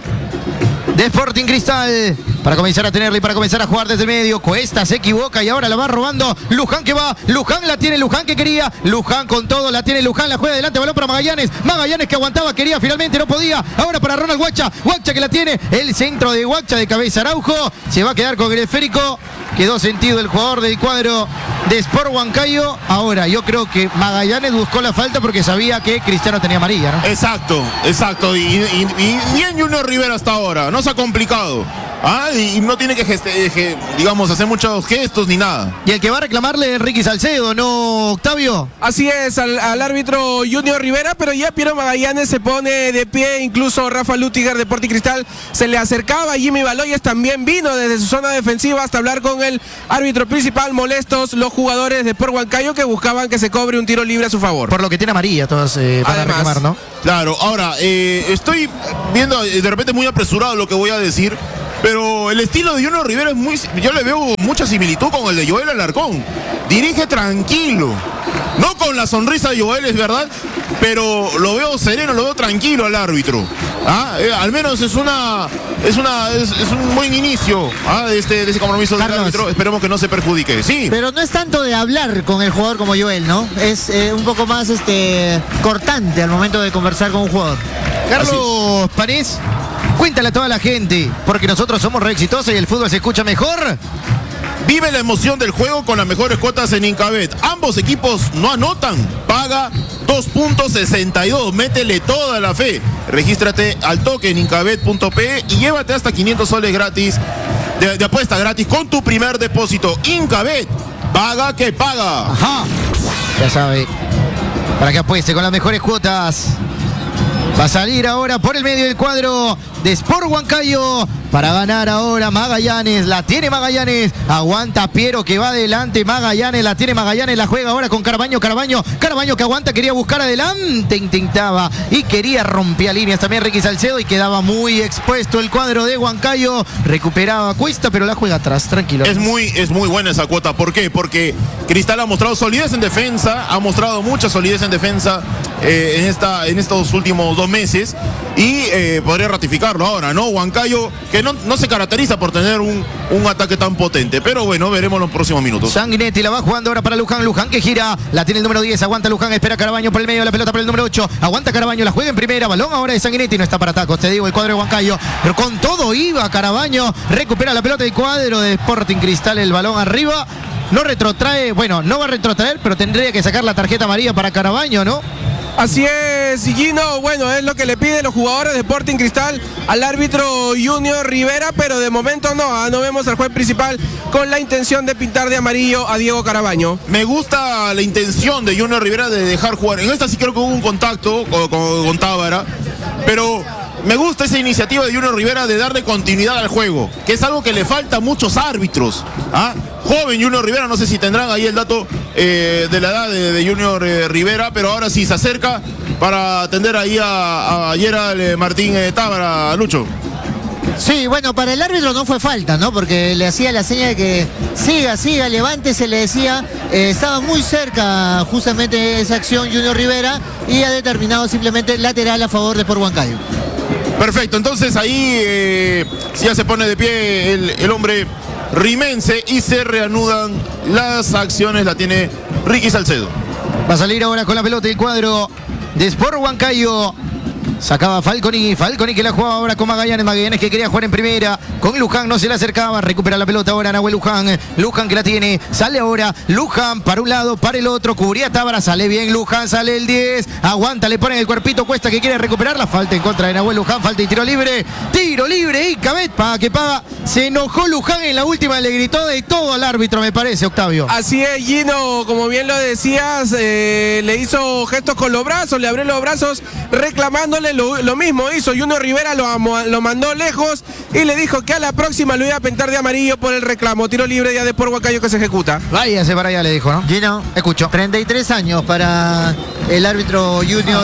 de Sporting Cristal. Para comenzar a tenerla y para comenzar a jugar desde el medio. Cuesta se equivoca y ahora la va robando. Luján que va. Luján la tiene. Luján que quería. Luján con todo. La tiene Luján. La juega adelante. Balón para Magallanes. Magallanes que aguantaba. Quería. Finalmente no podía. Ahora para Ronald Guacha. Guacha que la tiene. El centro de Guacha de cabeza Araujo. Se va a quedar con el esférico. Quedó sentido el jugador del cuadro de Sport Huancayo. Ahora yo creo que Magallanes buscó la falta porque sabía que Cristiano tenía amarilla, ¿no? Exacto. Y bien Junior Rivera hasta ahora. No se ha complicado. Y no tiene que, digamos, hacer muchos gestos ni nada. Y el que va a reclamarle es Ricky Salcedo, ¿no, Octavio? Así es, al árbitro Junior Rivera, pero ya Piero Magallanes se pone de pie, incluso Rafa Lutiger de Sporting Cristal se le acercaba, Jimmy Baloyes también vino desde su zona defensiva hasta hablar con el árbitro principal, molestos los jugadores de Sport Huancayo que buscaban que se cobre un tiro libre a su favor. Por lo que tiene amarilla, todos van a reclamar, ¿no? Claro, ahora, estoy viendo de repente muy apresurado lo que voy a decir, pero el estilo de Junior Rivera es muy... Yo le veo mucha similitud con el de Joel Alarcón. Dirige tranquilo. No con la sonrisa de Joel, es verdad, pero lo veo sereno, lo veo tranquilo al árbitro. Al menos es un buen inicio de ese compromiso del árbitro. Esperemos que no se perjudique. Sí. Pero no es tanto de hablar con el jugador como Joel, ¿no? Es un poco más cortante al momento de conversar con un jugador. Carlos Parés, cuéntale a toda la gente, porque nosotros somos re exitosos y el fútbol se escucha mejor. Vive la emoción del juego con las mejores cuotas en Incabet. Ambos equipos no anotan. Paga 2.62. Métele toda la fe. Regístrate al toque en incabet.pe y llévate hasta 500 soles gratis de apuesta gratis con tu primer depósito. Incabet. Paga que paga. Ajá. Ya sabe. Para que apueste con las mejores cuotas. Va a salir ahora por el medio del cuadro de Sport Huancayo para ganar ahora Magallanes. La tiene Magallanes. Aguanta Piero que va adelante. Magallanes la tiene Magallanes. La juega ahora con Carabaño. Carabaño que aguanta. Quería buscar adelante. Intentaba y quería romper líneas también Ricky Salcedo y quedaba muy expuesto el cuadro de Huancayo. Recuperaba Cuesta pero la juega atrás. Tranquilo. Es muy buena esa cuota. ¿Por qué? Porque Cristal ha mostrado solidez en defensa. Ha mostrado mucha solidez en defensa en estos últimos 2 meses. Y podría ratificarlo ahora, ¿no? Huancayo, que no se caracteriza por tener un ataque tan potente. Pero bueno, veremos los próximos minutos. Sanguinetti la va jugando ahora para Luján. Luján que gira. La tiene el número 10. Aguanta Luján. Espera Carabaño por el medio de la pelota para el número 8. Aguanta Carabaño. La juega en primera. Balón ahora de Sanguinetti. No está para tacos. Te digo, el cuadro de Huancayo. Pero con todo iba Carabaño. Recupera la pelota del cuadro de Sporting Cristal. El balón arriba. No retrotrae. Bueno, no va a retrotraer, pero tendría que sacar la tarjeta amarilla para Carabaño, ¿no? Así es, Gino, bueno, es lo que le piden los jugadores de Sporting Cristal al árbitro Junior Rivera, pero de momento no vemos al juez principal con la intención de pintar de amarillo a Diego Carabaño. Me gusta la intención de Junior Rivera de dejar jugar. En esta sí creo que hubo un contacto con Tábara, pero me gusta esa iniciativa de Junior Rivera de darle continuidad al juego, que es algo que le falta a muchos árbitros. Joven Junior Rivera, no sé si tendrán ahí el dato de la edad de Junior Rivera, pero ahora sí se acerca para atender ahí a Gerald Martín Tábara, Lucho. Sí, bueno, para el árbitro no fue falta, ¿no? Porque le hacía la seña de que siga, levántese, le decía. Estaba muy cerca justamente esa acción Junior Rivera y ha determinado simplemente lateral a favor de Sport Huancayo. Perfecto, entonces ahí ya se pone de pie el hombre rimense y se reanudan las acciones. La tiene Ricky Salcedo. Va a salir ahora con la pelota el cuadro de Sport Huancayo. Sacaba Falconi que la jugaba ahora con Magallanes que quería jugar en primera, con Luján no se le acercaba, recupera la pelota ahora Nahuel Luján que la tiene, sale ahora Luján para un lado, para el otro, cubría Tábara, sale bien Luján, sale el 10, aguanta, le ponen el cuerpito, Cuesta que quiere recuperar, la falta en contra de Nahuel Luján, falta y tiro libre y Cabet, paga que paga, se enojó Luján en la última, le gritó de todo al árbitro, me parece, Octavio. Así es, Gino, como bien lo decías, le hizo gestos con los brazos, le abrió los brazos reclamándole. Lo mismo hizo Junior Rivera, lo mandó lejos y le dijo que a la próxima lo iba a pintar de amarillo por el reclamo. Tiro libre ya de Sport Huancayo que se ejecuta. Váyase para allá, le dijo, ¿no? Gino, escucho. 33 años para el árbitro Junior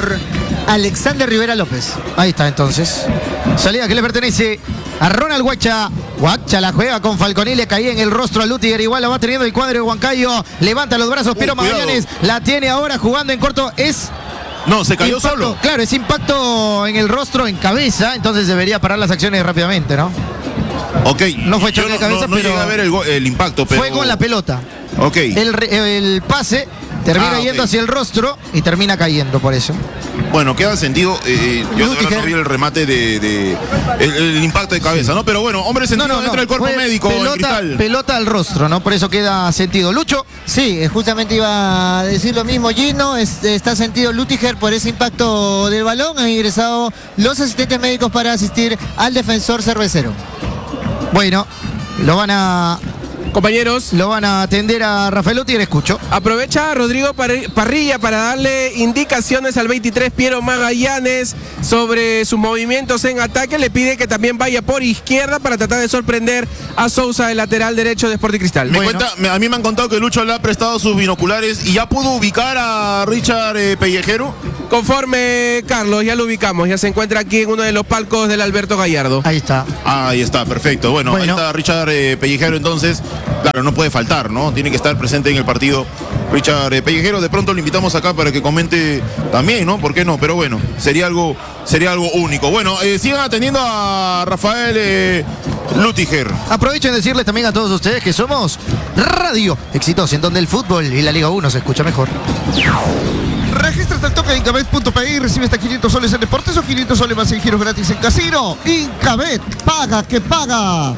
Alexander Rivera López. Ahí está entonces. Salida que le pertenece a Ronald Huacha. Huacha la juega con Falconi, le caía en el rostro a Lutiger. Igual la va teniendo el cuadro de Huancayo. Levanta los brazos, Piero Magallanes. La tiene ahora jugando en corto. Es... No, se cayó impacto, solo. Claro, es impacto en el rostro, en cabeza. Entonces debería parar las acciones rápidamente, ¿no? Ok. No fue choque de cabeza, no pero llegué a ver el impacto, pero... fue con la pelota. Ok. El pase termina yendo hacia el rostro y termina cayendo por eso. Bueno, queda sentido. Yo de verdad no vi el remate el impacto de cabeza, ¿no? Pero bueno, hombre sentido dentro del cuerpo médico. Pelota al rostro, ¿no? Por eso queda sentido. Lucho. Sí, justamente iba a decir lo mismo Gino. Está sentido Lutiger por ese impacto del balón. Han ingresado los asistentes médicos para asistir al defensor cervecero. Bueno, Compañeros, lo van a atender a Rafael Lutiger, escucho. aprovecha Rodrigo Parrilla para darle indicaciones al 23 Piero Magallanes sobre sus movimientos en ataque. Le pide que también vaya por izquierda para tratar de sorprender a Sousa, el lateral derecho de Sporting Cristal. A mí me han contado que Lucho le ha prestado sus binoculares y ya pudo ubicar a Richard Pellejero. Conforme Carlos, ya lo ubicamos, ya se encuentra aquí en uno de los palcos del Alberto Gallardo. Ahí está. Ahí está, perfecto. Bueno, ahí está Richard Pellejero entonces. Claro, no puede faltar, ¿no? Tiene que estar presente en el partido Richard Pellejero. De pronto lo invitamos acá para que comente también, ¿no? ¿Por qué no? Pero bueno, sería algo único. Bueno, sigan atendiendo a Rafael Lutiger. Aprovecho en decirles también a todos ustedes que somos Radio Exitosa, en donde el fútbol y la Liga 1 se escucha mejor. Regístrate al toque de Incabet.pe y recibe hasta 500 soles en deportes o 500 soles más en giros gratis en casino. Incabet, paga que paga.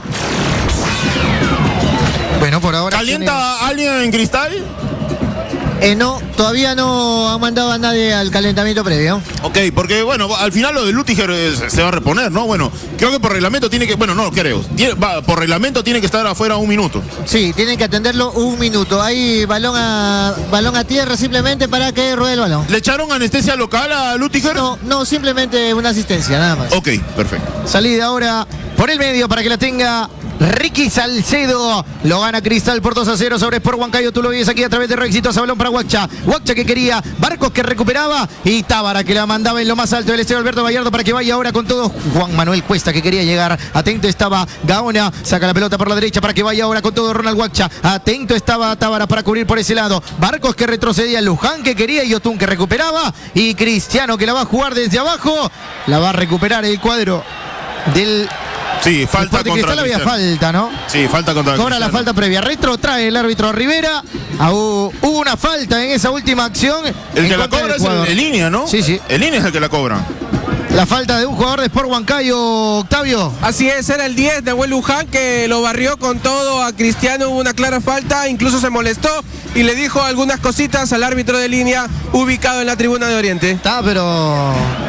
Bueno, por ahora... ¿Calienta alguien en Cristal? No, todavía no han mandado a nadie al calentamiento previo. Ok, porque bueno, al final lo de Lutiger se va a reponer, ¿no? Bueno, creo que por reglamento tiene que... Bueno, no creo. Por reglamento tiene que estar afuera 1 minuto. Sí, tienen que atenderlo 1 minuto. Hay balón a tierra simplemente para que ruede el balón. ¿Le echaron anestesia local a Lutiger? No, simplemente una asistencia, nada más. Ok, perfecto. Salida ahora por el medio para que la tenga Ricky Salcedo. Lo gana Cristal por 2-0 sobre Sport Huancayo. Tú lo ves aquí a través de Exitosa. Balón para Huacha. Huacha que quería, Barcos que recuperaba y Tábara que la mandaba en lo más alto del estadio Alberto Gallardo para que vaya ahora con todo. Juan Manuel Cuesta que quería llegar. Atento estaba Gaona. Saca la pelota por la derecha para que vaya ahora con todo Ronald Huacha. Atento estaba Tábara para cubrir por ese lado. Barcos que retrocedía. Luján que quería y Yotun que recuperaba. Y Cristiano que la va a jugar desde abajo. La va a recuperar el cuadro del... Sí, falta contra Cristal. Había falta, ¿no? Sí, falta contra Cobra la falta previa. Retrotrae el árbitro Rivera. Hubo una falta en esa última acción. El que la cobra es el línea, ¿no? Sí. El línea es el que la cobra. La falta de un jugador de Sport Huancayo, Octavio. Así es, era el 10 de Nahuel Luján que lo barrió con todo a Cristiano. Hubo una clara falta, incluso se molestó y le dijo algunas cositas al árbitro de línea ubicado en la tribuna de Oriente. Está, pero...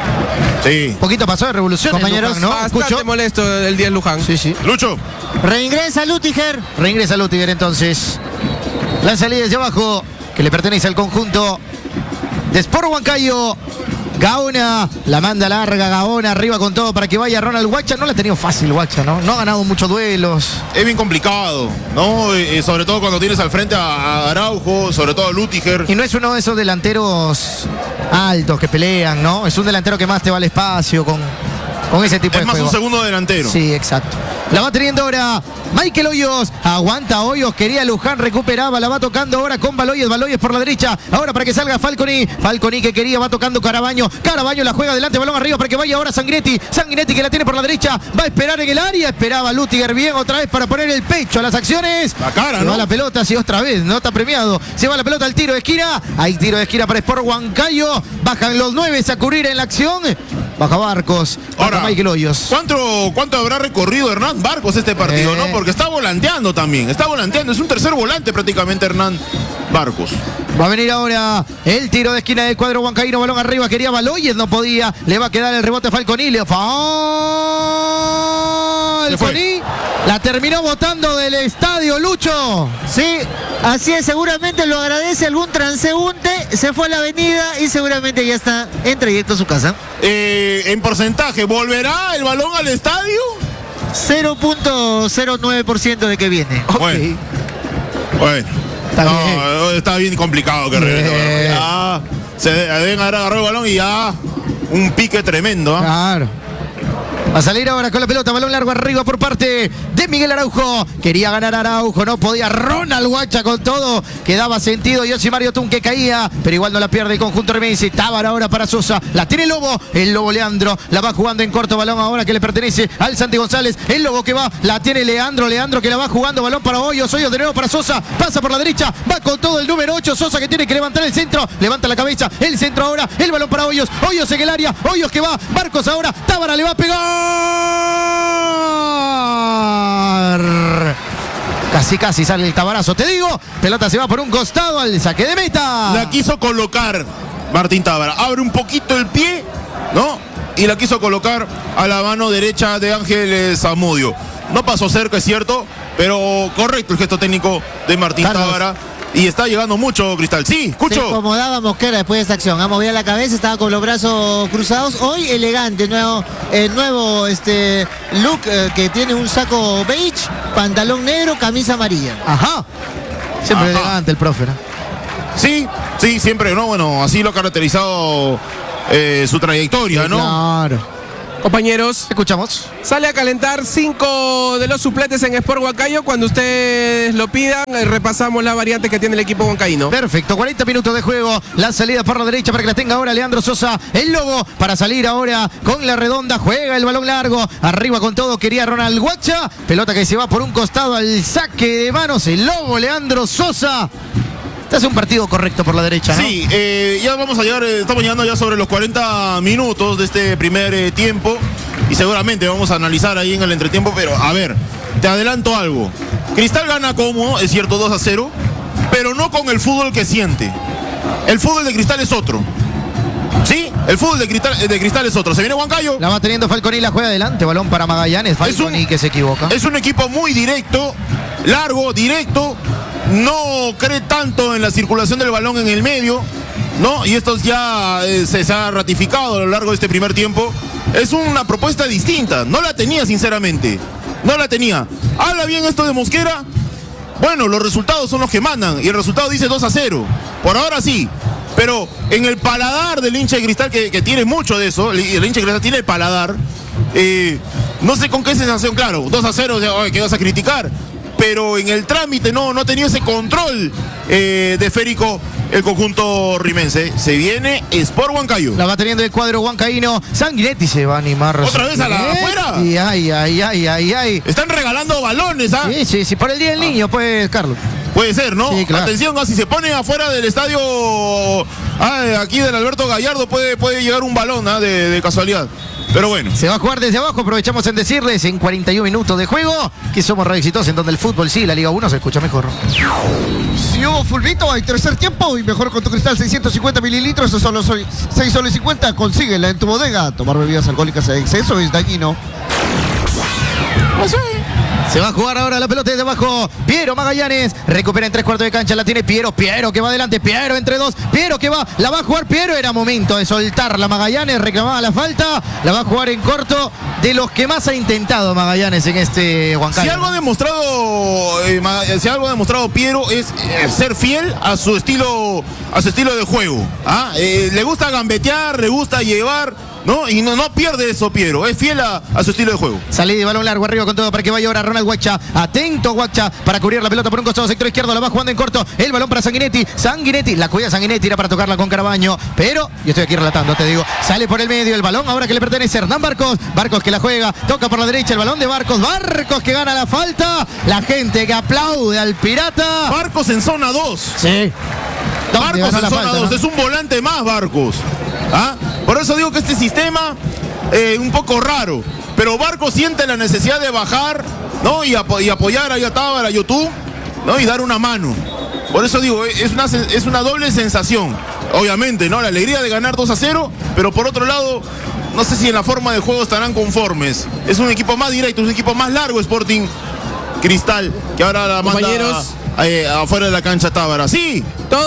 Sí. Un poquito pasó de revolución, compañeros, ¿no? Bastante molesto el 10 Luján. Sí. Lucho. Reingresa Lutiger. Reingresa Lutiger entonces. La salida desde abajo que le pertenece al conjunto de Sport Huancayo. Gaona, la manda larga, Gaona arriba con todo para que vaya Ronald Huacha. No la ha tenido fácil Huacha, ¿no? No ha ganado muchos duelos. Es bien complicado, ¿no? Sobre todo cuando tienes al frente a Araujo, sobre todo a Lutiger. Y no es uno de esos delanteros altos que pelean, ¿no? Es un delantero que más te va al espacio con ese tipo de juego. Es más un segundo delantero. Sí, exacto. La va teniendo ahora Michael Hoyos. Aguanta Hoyos. Quería Luján. Recuperaba. La va tocando ahora con Baloyes. Baloyes por la derecha. Ahora para que salga Falconi. Falconi que quería. Va tocando Carabaño. Carabaño la juega adelante. Balón arriba para que vaya ahora Sanguinetti. Sanguinetti que la tiene por la derecha. Va a esperar en el área. Esperaba Lutiger bien otra vez para poner el pecho a las acciones. La cara, Se ¿no? va la pelota. Sí, otra vez. No está premiado. Se va la pelota al tiro de esquina. Hay tiro de esquina para Sport Huancayo. Bajan los 9 a cubrir en la acción. Baja Barcos. Baja Ahora, Michael Hoyos. ¿Cuánto habrá recorrido Hernán Barcos este partido, no? Porque está volanteando también. Está volanteando. Es un tercer volante prácticamente Hernán Barcos. Va a venir ahora el tiro de esquina del cuadro huancaíno. Balón arriba. Quería Baloyes. No podía. Le va a quedar el rebote a Falconi. Falconi. La terminó botando del estadio, Lucho. Sí, así es, seguramente lo agradece algún transeúnte, se fue a la avenida y seguramente ya está en trayecto a su casa. En porcentaje, ¿volverá el balón al estadio? 0.09% de que viene. Bueno. Está Está bien complicado que regrese. Se deben haber agarrado el balón y ya. un pique tremendo. Claro. Va a salir ahora con la pelota, balón largo arriba por parte de Miguel Araujo. Quería ganar Araujo, no podía. Ronald Guacha con todo, que daba sentido. Mario Tun que caía, pero igual no la pierde el conjunto remense. Tábara ahora para Sosa, la tiene Lobo, el Lobo Leandro, la va jugando en corto, balón ahora que le pertenece al Santi González. El Lobo que va, la tiene Leandro que la va jugando, balón para Hoyos de nuevo para Sosa, pasa por la derecha, va con todo el número 8, Sosa que tiene que levantar el centro, levanta la cabeza, el centro ahora, el balón para Hoyos en el área, Hoyos que va, Barcos ahora, Tábara le va a pegar. Casi sale el tabarazo, te digo. Pelota se va por un costado al saque de meta. La quiso colocar Martín Tábara. Abre un poquito el pie, ¿no? Y la quiso colocar a la mano derecha de Ángel Zamudio. No pasó cerca, es cierto, pero correcto el gesto técnico de Martín Tábara. Y está llegando mucho Cristal. Sí, escucho. Se incomodaba Mosquera después de esta acción. Movía la cabeza, estaba con los brazos cruzados. Hoy elegante, nuevo look que tiene un saco beige, pantalón negro, camisa amarilla. Ajá. Siempre elegante el profe, ¿no? Sí, siempre, ¿no? Bueno, así lo ha caracterizado su trayectoria, ¿no? Claro. Compañeros, escuchamos. Sale a calentar 5 de los suplentes en Sport Huancayo. Cuando ustedes lo pidan, repasamos las variantes que tiene el equipo huancaíno. Perfecto, 40 minutos de juego. La salida por la derecha para que la tenga ahora Leandro Sosa. El Lobo para salir ahora con la redonda. Juega el balón largo. Arriba con todo quería Ronald Guacha. Pelota que se va por un costado al saque de manos. El Lobo, Leandro Sosa. Hace un partido correcto por la derecha, ¿no? Sí, ya vamos a llegar, estamos llegando ya sobre los 40 minutos de este primer tiempo y seguramente vamos a analizar ahí en el entretiempo, pero a ver, te adelanto algo. Cristal gana cómodo, es cierto, 2-0, pero no con el fútbol que siente. El fútbol de Cristal es otro. Sí, el fútbol de Cristal es otro. Se viene Huancayo. La va teniendo Falconi, la juega adelante, balón para Magallanes. Falconi que se equivoca. Es un equipo muy directo, largo, directo. No cree tanto en la circulación del balón en el medio, ¿no? Y esto ya se ha ratificado a lo largo de este primer tiempo. Es una propuesta distinta. No la tenía, sinceramente. No la tenía. Habla bien esto de Mosquera. Bueno, los resultados son los que mandan. Y el resultado dice 2-0. Por ahora sí. Pero en el paladar del hincha de Cristal, que tiene mucho de eso, el hincha de Cristal tiene el paladar. No sé con qué sensación, claro. 2-0, ¿qué vas a criticar? Pero en el trámite no ha tenido ese control de esférico el conjunto rimense. Se viene Sport Huancayo. La va teniendo el cuadro huancaíno. Sanguinetti se va a animar. ¿Otra vez a la afuera? Y ay. Están regalando balones, ¿ah? Sí, por el Día del Niño, pues, Carlos. Puede ser, ¿no? Sí, claro. Atención, si se pone afuera del estadio aquí del Alberto Gallardo puede llegar un balón de casualidad. Pero bueno. Se va a jugar desde abajo, aprovechamos en decirles en 41 minutos de juego que somos Radio Exitosa, en donde el fútbol sí, la Liga 1 se escucha mejor. Si hubo fulbito, hay tercer tiempo y mejor con tu Cristal 650 mililitros, a solo 6 soles 50, consíguela en tu bodega. Tomar bebidas alcohólicas en exceso es dañino. Se va a jugar ahora la pelota desde abajo. Piero Magallanes recupera en 3/4 de cancha. La tiene Piero que va adelante. Piero entre dos. Piero que va. La va a jugar Piero. Era momento de soltarla. Magallanes reclamaba la falta. La va a jugar en corto. De los que más ha intentado Magallanes en este Huancayo. Si algo ha demostrado Piero es ser fiel a su estilo de juego. Le gusta gambetear, le gusta llevar, ¿no? Y no pierde eso Piero. Es fiel a su estilo de juego. Salida de balón largo arriba con todo para que vaya ahora Ronald Guacha. Atento Guacha para cubrir la pelota por un costado sector izquierdo. La va jugando en corto. El balón para Sanguinetti. La cuida Sanguinetti. Era para tocarla con Carabaño. Pero, yo estoy aquí relatando, te digo. Sale por el medio el balón. Ahora que le pertenece a Hernán Barcos. Barcos que la juega. Toca por la derecha el balón de Barcos. Barcos que gana la falta. La gente que aplaude al Pirata. Barcos en zona 2. Sí. Barcos en zona 2. ¿No? Es un volante más, Barcos. Por eso digo que este sistema un poco raro. Pero Barcos siente la necesidad de bajar, ¿no? Y apoyar a Tábara, a YouTube, ¿no? Y dar una mano. Por eso digo, es una doble sensación. Obviamente, ¿no? La alegría de ganar 2-0, pero por otro lado, no sé si en la forma de juego estarán conformes. Es un equipo más directo, es un equipo más largo Sporting Cristal, que ahora la manda afuera de la cancha Tábara. Sí. Todo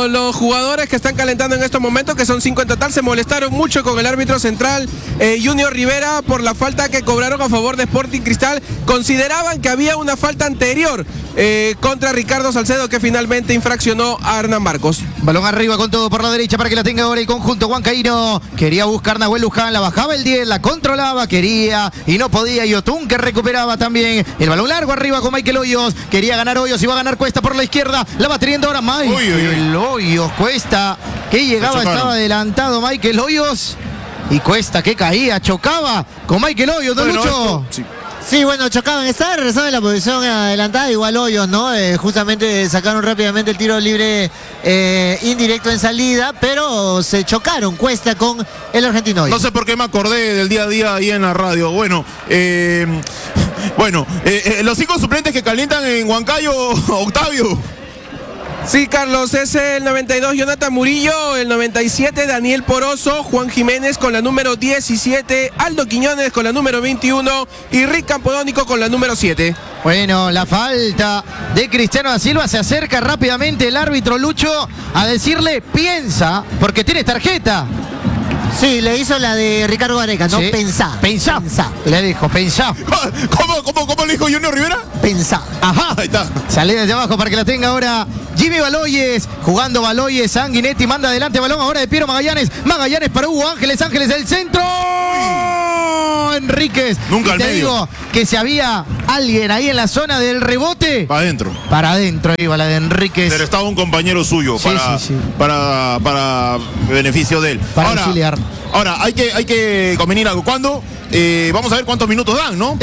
los jugadores que están calentando en estos momentos, que son 5 en total, se molestaron mucho con el árbitro central Junior Rivera por la falta que cobraron a favor de Sporting Cristal. Consideraban que había una falta anterior contra Ricardo Salcedo, que finalmente infraccionó a Hernán Marcos. Balón arriba con todo por la derecha para que la tenga ahora el conjunto huancaíno. Quería buscar Nahuel Luján, la bajaba el 10, la controlaba, quería y no podía. Y Otún que recuperaba también. El balón largo arriba con Michael Hoyos. Quería ganar Hoyos y va a ganar Cuesta por la izquierda. La va teniendo ahora Michael Hoyos. Cuesta que llegaba, estaba adelantado Michael Hoyos. Y Cuesta que caía, chocaba con Michael Hoyos, ¿no, Lucho? Sí, bueno, chocaban, estaba regresando en la posición adelantada, igual Hoyos, ¿no? Justamente sacaron rápidamente el tiro libre indirecto en salida, pero se chocaron Cuesta con el argentino Hoyos. No sé por qué me acordé del día a día ahí en la radio. Bueno, los 5 suplentes que calientan en Huancayo, Octavio. Sí, Carlos, es el 92 Jonathan Murillo, el 97 Daniel Poroso, Juan Jiménez con la número 17, Aldo Quiñones con la número 21 y Rick Campodónico con la número 7. Bueno, la falta de Cristiano da Silva, se acerca rápidamente el árbitro Lucho a decirle piensa, porque tienes tarjeta. Sí, le hizo la de Ricardo Gareca, ¿no? Sí. Pensá. Le dijo, pensá. ¿Cómo le dijo Junior Rivera? Pensá. Ajá. Ahí está. Sale desde abajo para que la tenga ahora Jimmy Baloyes. Jugando Baloyes, Sanguinetti manda adelante balón ahora de Piero Magallanes. Magallanes para Hugo Ángeles, Ángeles del centro. Enríquez. Nunca y al te medio. digo que si había alguien ahí en la zona del rebote. Para adentro iba la de Enríquez. Pero estaba un compañero suyo Sí, sí. para beneficio de él. Para auxiliar. Ahora, hay que convenir algo. ¿Cuándo? Vamos a ver cuántos minutos dan, ¿no?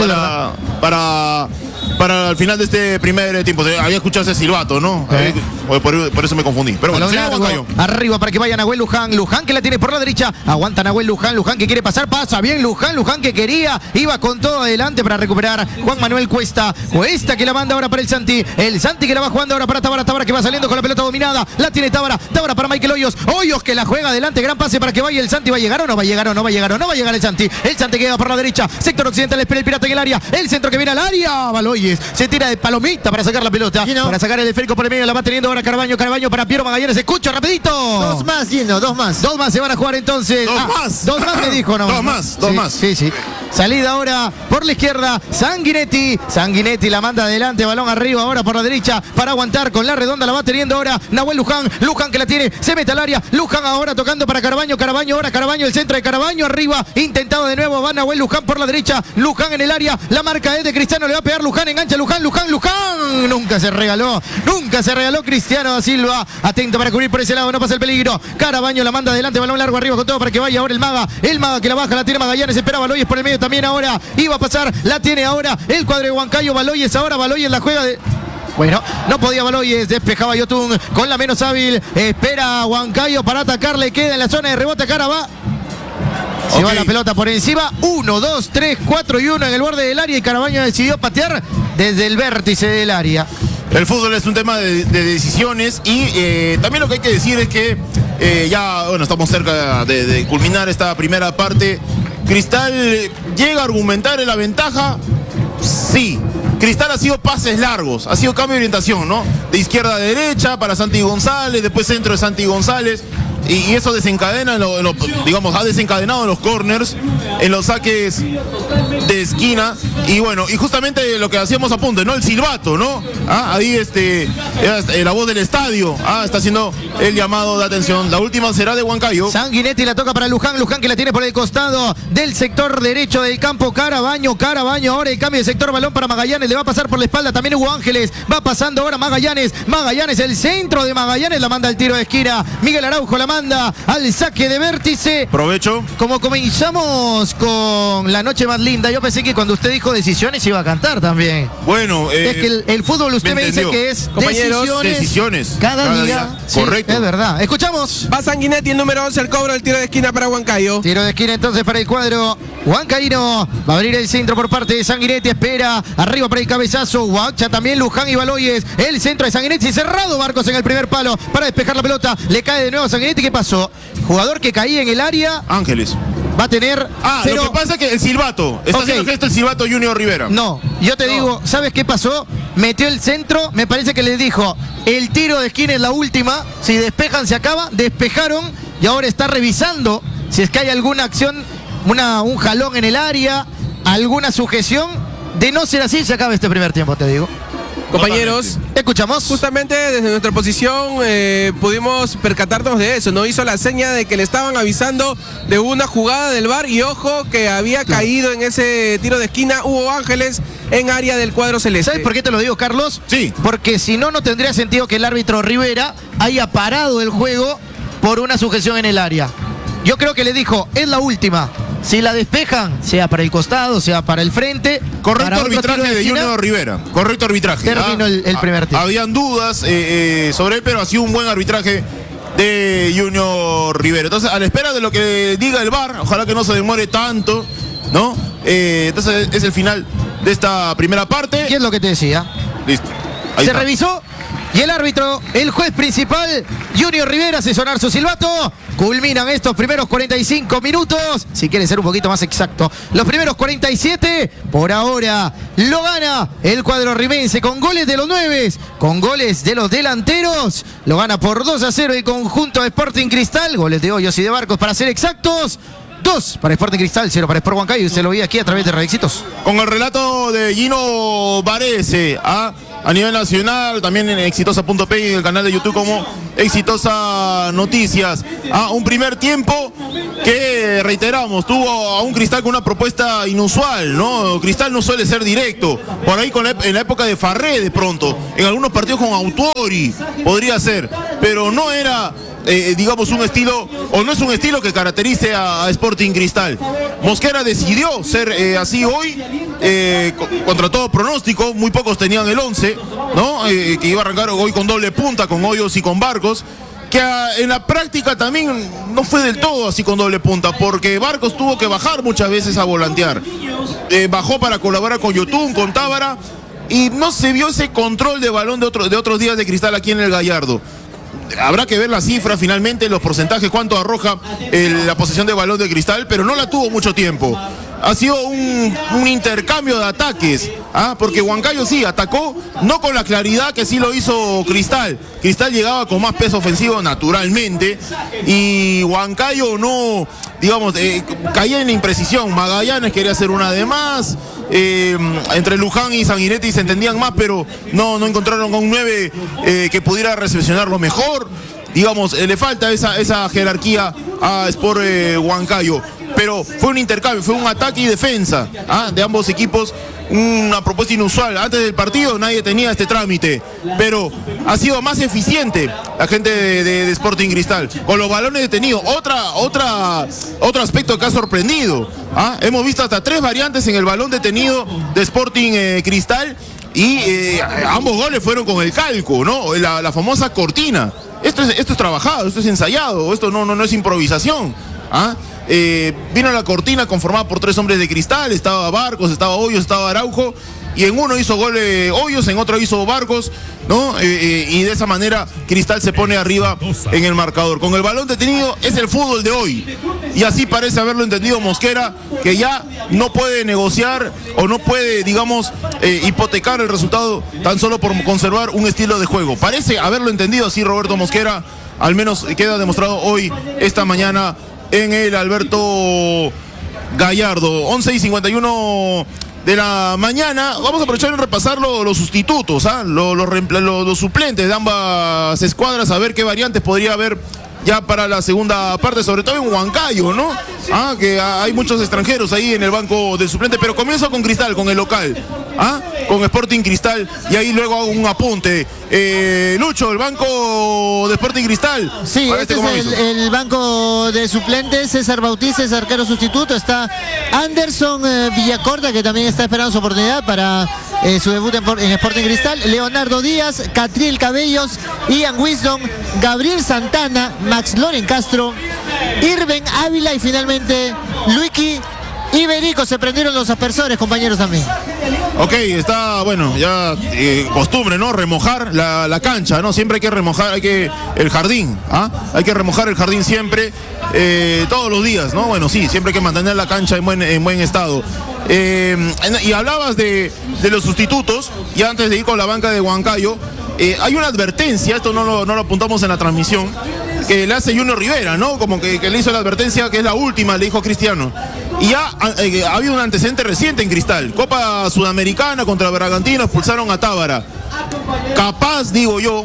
Para el final de este primer tiempo. Había escuchado ese silbato, ¿no? Por eso me confundí. Pero bueno, Balón largo, arriba para que vaya Nahuel Luján. Luján que la tiene por la derecha. Aguanta Nahuel Luján. Luján que quiere pasar. Pasa bien Luján. Luján que quería. Iba con todo adelante para recuperar Juan Manuel Cuesta. Cuesta que la manda ahora para el Santi. El Santi que la va jugando ahora para Tábara. Tábara que va saliendo con la pelota dominada. La tiene Tábara. Tábara para Michael Hoyos. Hoyos que la juega adelante. Gran pase para que vaya el Santi. ¿Va a llegar o no va a llegar o no va a llegar o no va a llegar el Santi? El Santi queda por la derecha. Sector occidental. Espera el pirata en el área. El centro que viene al área. Baloyes se tira de palomita para sacar la pelota. Gino. Para sacar el esférico por el medio. La va teniendo ahora Carbaño. Carbaño para Piero Magallanes. Escucha rapidito. 2 más, Gino, 2 más. 2 más se van a jugar entonces. Dos más me dijo, ¿no? Dos más. Sí. Salida ahora por la izquierda. Sanguinetti. Sanguinetti la manda adelante. Balón arriba ahora por la derecha para aguantar con la redonda. La va teniendo ahora Nahuel Luján. Luján que la tiene. Se mete al área. Luján ahora tocando para Carbaño. Carbaño ahora. Carbaño el centro de Carbaño arriba. Intentado de nuevo. Va Nahuel Luján por la derecha. Luján en el área. La marca es de Cristiano. Le va a pegar Luján. Engancha Luján. Nunca se regaló Cristiano da Silva. Atento para cubrir por ese lado. No pasa el peligro. Carbaño la manda adelante. Balón largo arriba con todo para que vaya ahora el Maga. El Maga que la baja. La tiene Magallanes. Espera Baloyes por el medio también ahora. Iba a pasar. La tiene ahora el cuadro de Huancayo. Baloyes ahora. Baloyes la juega de... Bueno, no podía Baloyes, despejaba Yotun con la menos hábil. Espera Huancayo para atacar, le queda en la zona de rebote. Carabá. Se va la pelota por encima. 1, 2, 3, 4 y 1 en el borde del área. Y Carbaño decidió patear desde el vértice del área. El fútbol es un tema de decisiones y también lo que hay que decir es que ya, bueno, estamos cerca de culminar esta primera parte. Cristal llega a argumentar en la ventaja. Sí. Cristal ha sido pases largos, ha sido cambio de orientación, ¿no? De izquierda a derecha para Santi González, después centro de Santi González. Y eso desencadena, digamos, ha desencadenado en los corners, en los saques de esquina. Y bueno, y justamente lo que hacíamos apunte, ¿no? El silbato, ¿no? Ahí la voz del estadio, está haciendo el llamado de atención. La última será de Huancayo. Sanguinetti la toca para Luján. Luján que la tiene por el costado del sector derecho del campo. Carbaño ahora el cambio de sector. Balón para Magallanes. Le va a pasar por la espalda también Hugo Ángeles. Va pasando ahora Magallanes. Magallanes, el centro de Magallanes. La manda al tiro de esquina. Miguel Araujo la manda al saque de vértice. Provecho. Como comenzamos con la noche más linda, yo pensé que cuando usted dijo decisiones iba a cantar también. Bueno, es que el fútbol usted me dice que es decisiones. Cada día. Sí, correcto. Es verdad. Escuchamos. Va Sanguinetti, el número 11, el cobro del tiro de esquina para Huancayo. Tiro de esquina entonces para el cuadro huancaíno. Va a abrir el centro por parte de Sanguinetti. Espera. Arriba para el cabezazo. Guacha también Luján y Baloyes. El centro de Sanguinetti. Cerrado Marcos en el primer palo para despejar la pelota. Le cae de nuevo a Sanguinetti. ¿Qué pasó? Jugador que caía en el área. Ángeles. Va a tener... pero lo que pasa es que el silbato. Está haciendo gesto el silbato Junior Rivera. No, yo te digo, ¿sabes qué pasó? metió el centro, me parece que les dijo, el tiro de esquina es la última, si despejan se acaba, despejaron y ahora está revisando si es que hay alguna acción, un jalón en el área, alguna sujeción. De no ser así, se acaba este primer tiempo, te digo. Compañeros, escuchamos. Justamente desde nuestra posición pudimos percatarnos de eso, ¿no? Hizo la seña de que le estaban avisando de una jugada del VAR y ojo que había caído en ese tiro de esquina Hugo Ángeles en área del cuadro celeste. ¿Sabes por qué te lo digo, Carlos? Sí. Porque si no, no tendría sentido que el árbitro Rivera haya parado el juego por una sujeción en el área. Yo creo que le dijo, es la última. Si la despejan, sea para el costado, sea para el frente. Correcto arbitraje de Junior Rivera. Correcto arbitraje. Terminó el primer tiempo. Habían dudas sobre él, pero ha sido un buen arbitraje de Junior Rivera. Entonces, a la espera de lo que diga el VAR, ojalá que no se demore tanto, ¿no? Entonces, es el final de esta primera parte. ¿Qué es lo que te decía? Listo. Ahí Se está. revisó y el árbitro, el juez principal, Junior Rivera, hace sonar su silbato. Culminan estos primeros 45 minutos. Si quiere ser un poquito más exacto, los primeros 47. Por ahora lo gana el cuadro rimense con goles de los 9, con goles de los delanteros. Lo gana por 2-0 el conjunto de Sporting Cristal. Goles de Hoyos y de Barcos para ser exactos. 2 para Sporting Cristal, 0 para Sport Huancayo. Y usted lo ve aquí a través de Radio Éxitos. Con el relato de Gino Varese, a nivel nacional, también en exitosa.p y en el canal de YouTube como Exitosa Noticias. Un primer tiempo que, reiteramos, tuvo a un Cristal con una propuesta inusual, ¿no? Cristal no suele ser directo, por ahí en la época de Farré de pronto, en algunos partidos con Autori podría ser, pero no era... digamos un estilo, o no es un estilo que caracterice a Sporting Cristal. Mosquera decidió ser así hoy, contra todo pronóstico. Muy pocos tenían el 11, ¿no? Que iba a arrancar hoy con doble punta, con Hoyos y con Barcos, que en la práctica también no fue del todo así con doble punta, porque Barcos tuvo que bajar muchas veces a volantear. Bajó para colaborar con Yotun, con Tábara, y no se vio ese control de balón de otros días de Cristal aquí en el Gallardo. Habrá que ver la cifra finalmente, los porcentajes, cuánto arroja la posesión de balón de Cristal, pero no la tuvo mucho tiempo. Ha sido un intercambio de ataques, porque Huancayo sí atacó, no con la claridad que sí lo hizo Cristal. Cristal llegaba con más peso ofensivo naturalmente, y Huancayo no, digamos, caía en la imprecisión. Magallanes quería hacer una de más, entre Luján y Sanguinetti se entendían más, pero no encontraron a un 9 que pudiera recepcionarlo mejor. Digamos, le falta esa jerarquía a Sport Huancayo. Pero fue un intercambio, fue un ataque y defensa de ambos equipos, una propuesta inusual. Antes del partido nadie tenía este trámite, pero ha sido más eficiente la gente de Sporting Cristal, con los balones detenidos. Otro aspecto que ha sorprendido, hemos visto hasta 3 variantes en el balón detenido de Sporting Cristal, y ambos goles fueron con el calco, ¿no? La famosa cortina. Esto es trabajado, esto es ensayado, esto no es improvisación. Vino la cortina conformada por 3 hombres de Cristal, estaba Barcos, estaba Hoyos, estaba Araujo, y en uno hizo gol Hoyos, en otro hizo Barcos, ¿no? Y de esa manera Cristal se pone arriba en el marcador. Con el balón detenido es el fútbol de hoy, y así parece haberlo entendido Mosquera, que ya no puede negociar o no puede, digamos, hipotecar el resultado tan solo por conservar un estilo de juego. Parece haberlo entendido así Roberto Mosquera, al menos queda demostrado hoy, esta mañana, en el Alberto Gallardo. 11:51 de la mañana. Vamos a aprovechar en repasar los sustitutos, los suplentes de ambas escuadras, a ver qué variantes podría haber ya para la segunda parte, sobre todo en Huancayo, ¿no? Que hay muchos extranjeros ahí en el banco del suplente, pero comienzo con Cristal, con el local, con Sporting Cristal, y ahí luego hago un apunte. Lucho, el banco de Sporting Cristal. Sí, este es el banco de suplentes. César Bautista es arquero sustituto. Está Anderson Villacorta, que también está esperando su oportunidad para su debut en Sporting Cristal. Leonardo Díaz, Catriel Cabellos, Ian Wisdom, Gabriel Santana, Max Loren Castro, Irven Ávila y finalmente Luiki Iberico, se prendieron los aspersores, compañeros también. Ok, está, bueno, ya costumbre, ¿no? Remojar la cancha, ¿no? Siempre hay que remojar, el jardín, ¿ah? Hay que remojar el jardín siempre, todos los días, ¿no? Bueno, sí, siempre hay que mantener la cancha en buen estado. Y hablabas de los sustitutos, y antes de ir con la banca de Huancayo, hay una advertencia, esto no lo apuntamos en la transmisión, que le hace Junior Rivera, ¿no? Como que le hizo la advertencia, que es la última, le dijo Cristiano. Y ya ha habido un antecedente reciente en Cristal. Copa Sudamericana contra Bragantino, expulsaron a Tábara. Capaz, digo yo,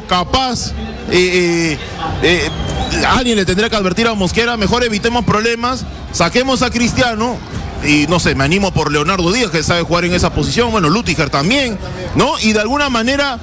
alguien le tendría que advertir a Mosquera, mejor evitemos problemas, saquemos a Cristiano. Y no sé, me animo por Leonardo Díaz, que sabe jugar en esa posición, bueno, Lutiger también, ¿no? Y de alguna manera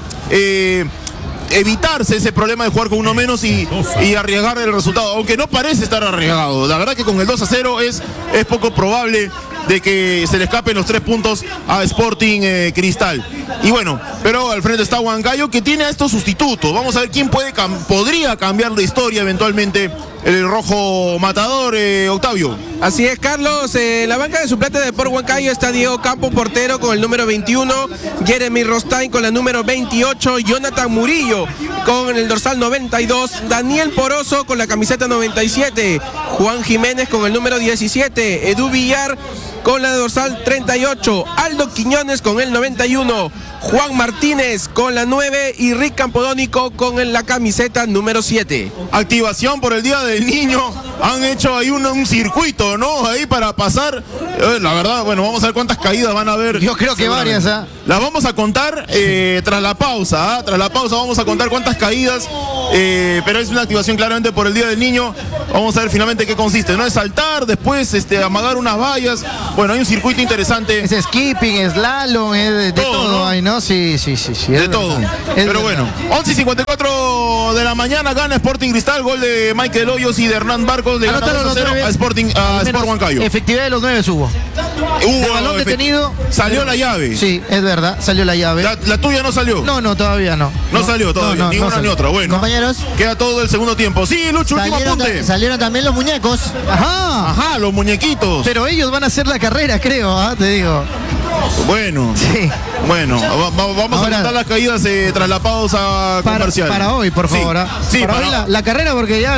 evitarse ese problema de jugar con uno menos y arriesgar el resultado, aunque no parece estar arriesgado. La verdad que con el 2-0 es poco probable de que se le escapen los 3 puntos a Sporting Cristal. Y bueno, pero al frente está Huancayo, que tiene a estos sustitutos. Vamos a ver quién podría cambiar la historia eventualmente. El rojo matador, Octavio. Así es, Carlos. La banca de suplentes de Sport Huancayo está Diego Campo, portero, con el número 21, Jeremy Rostain con la número 28, Jonathan Murillo con el dorsal 92, Daniel Poroso con la camiseta 97, Juan Jiménez con el número 17, Edu Villar con la dorsal 38, Aldo Quiñones con el 91, Juan Martínez con la 9 y Rick Campodónico con la camiseta número 7. Activación por el Día del Niño. Han hecho ahí un circuito, ¿no? Ahí para pasar. La verdad, bueno, vamos a ver cuántas caídas van a haber. Yo creo que varias, ¿ah? Las vamos a contar tras la pausa, ¿ah? Tras la pausa vamos a contar cuántas caídas. Pero es una activación claramente por el Día del Niño. Vamos a ver finalmente qué consiste, ¿no? Es saltar, después amagar unas vallas. Bueno, hay un circuito interesante. Es skipping, slalom, de todo, ¿no? Hay, ¿no? Sí. De todo. Pero bueno, 11:54 de la mañana gana Sporting Cristal, gol de Michael Hoyos y de Hernán Barcos, de ganar 2-0 a Sport Huancayo. Efectividad de los 9 hubo. El balón detenido. Salió la llave. Sí, es verdad, salió la llave. ¿La tuya no salió? No, todavía no. No salió todavía, ni una ni otra. Bueno, compañeros, queda todo el segundo tiempo. Sí, Lucho, último apunte. Salieron también los muñecos. Ajá, los muñequitos. Pero ellos van a hacer la carrera, creo, te digo. Bueno, sí. Bueno, vamos a contar las caídas tras la pausa comercial. Para hoy, por favor. Sí, para hoy la carrera, porque ya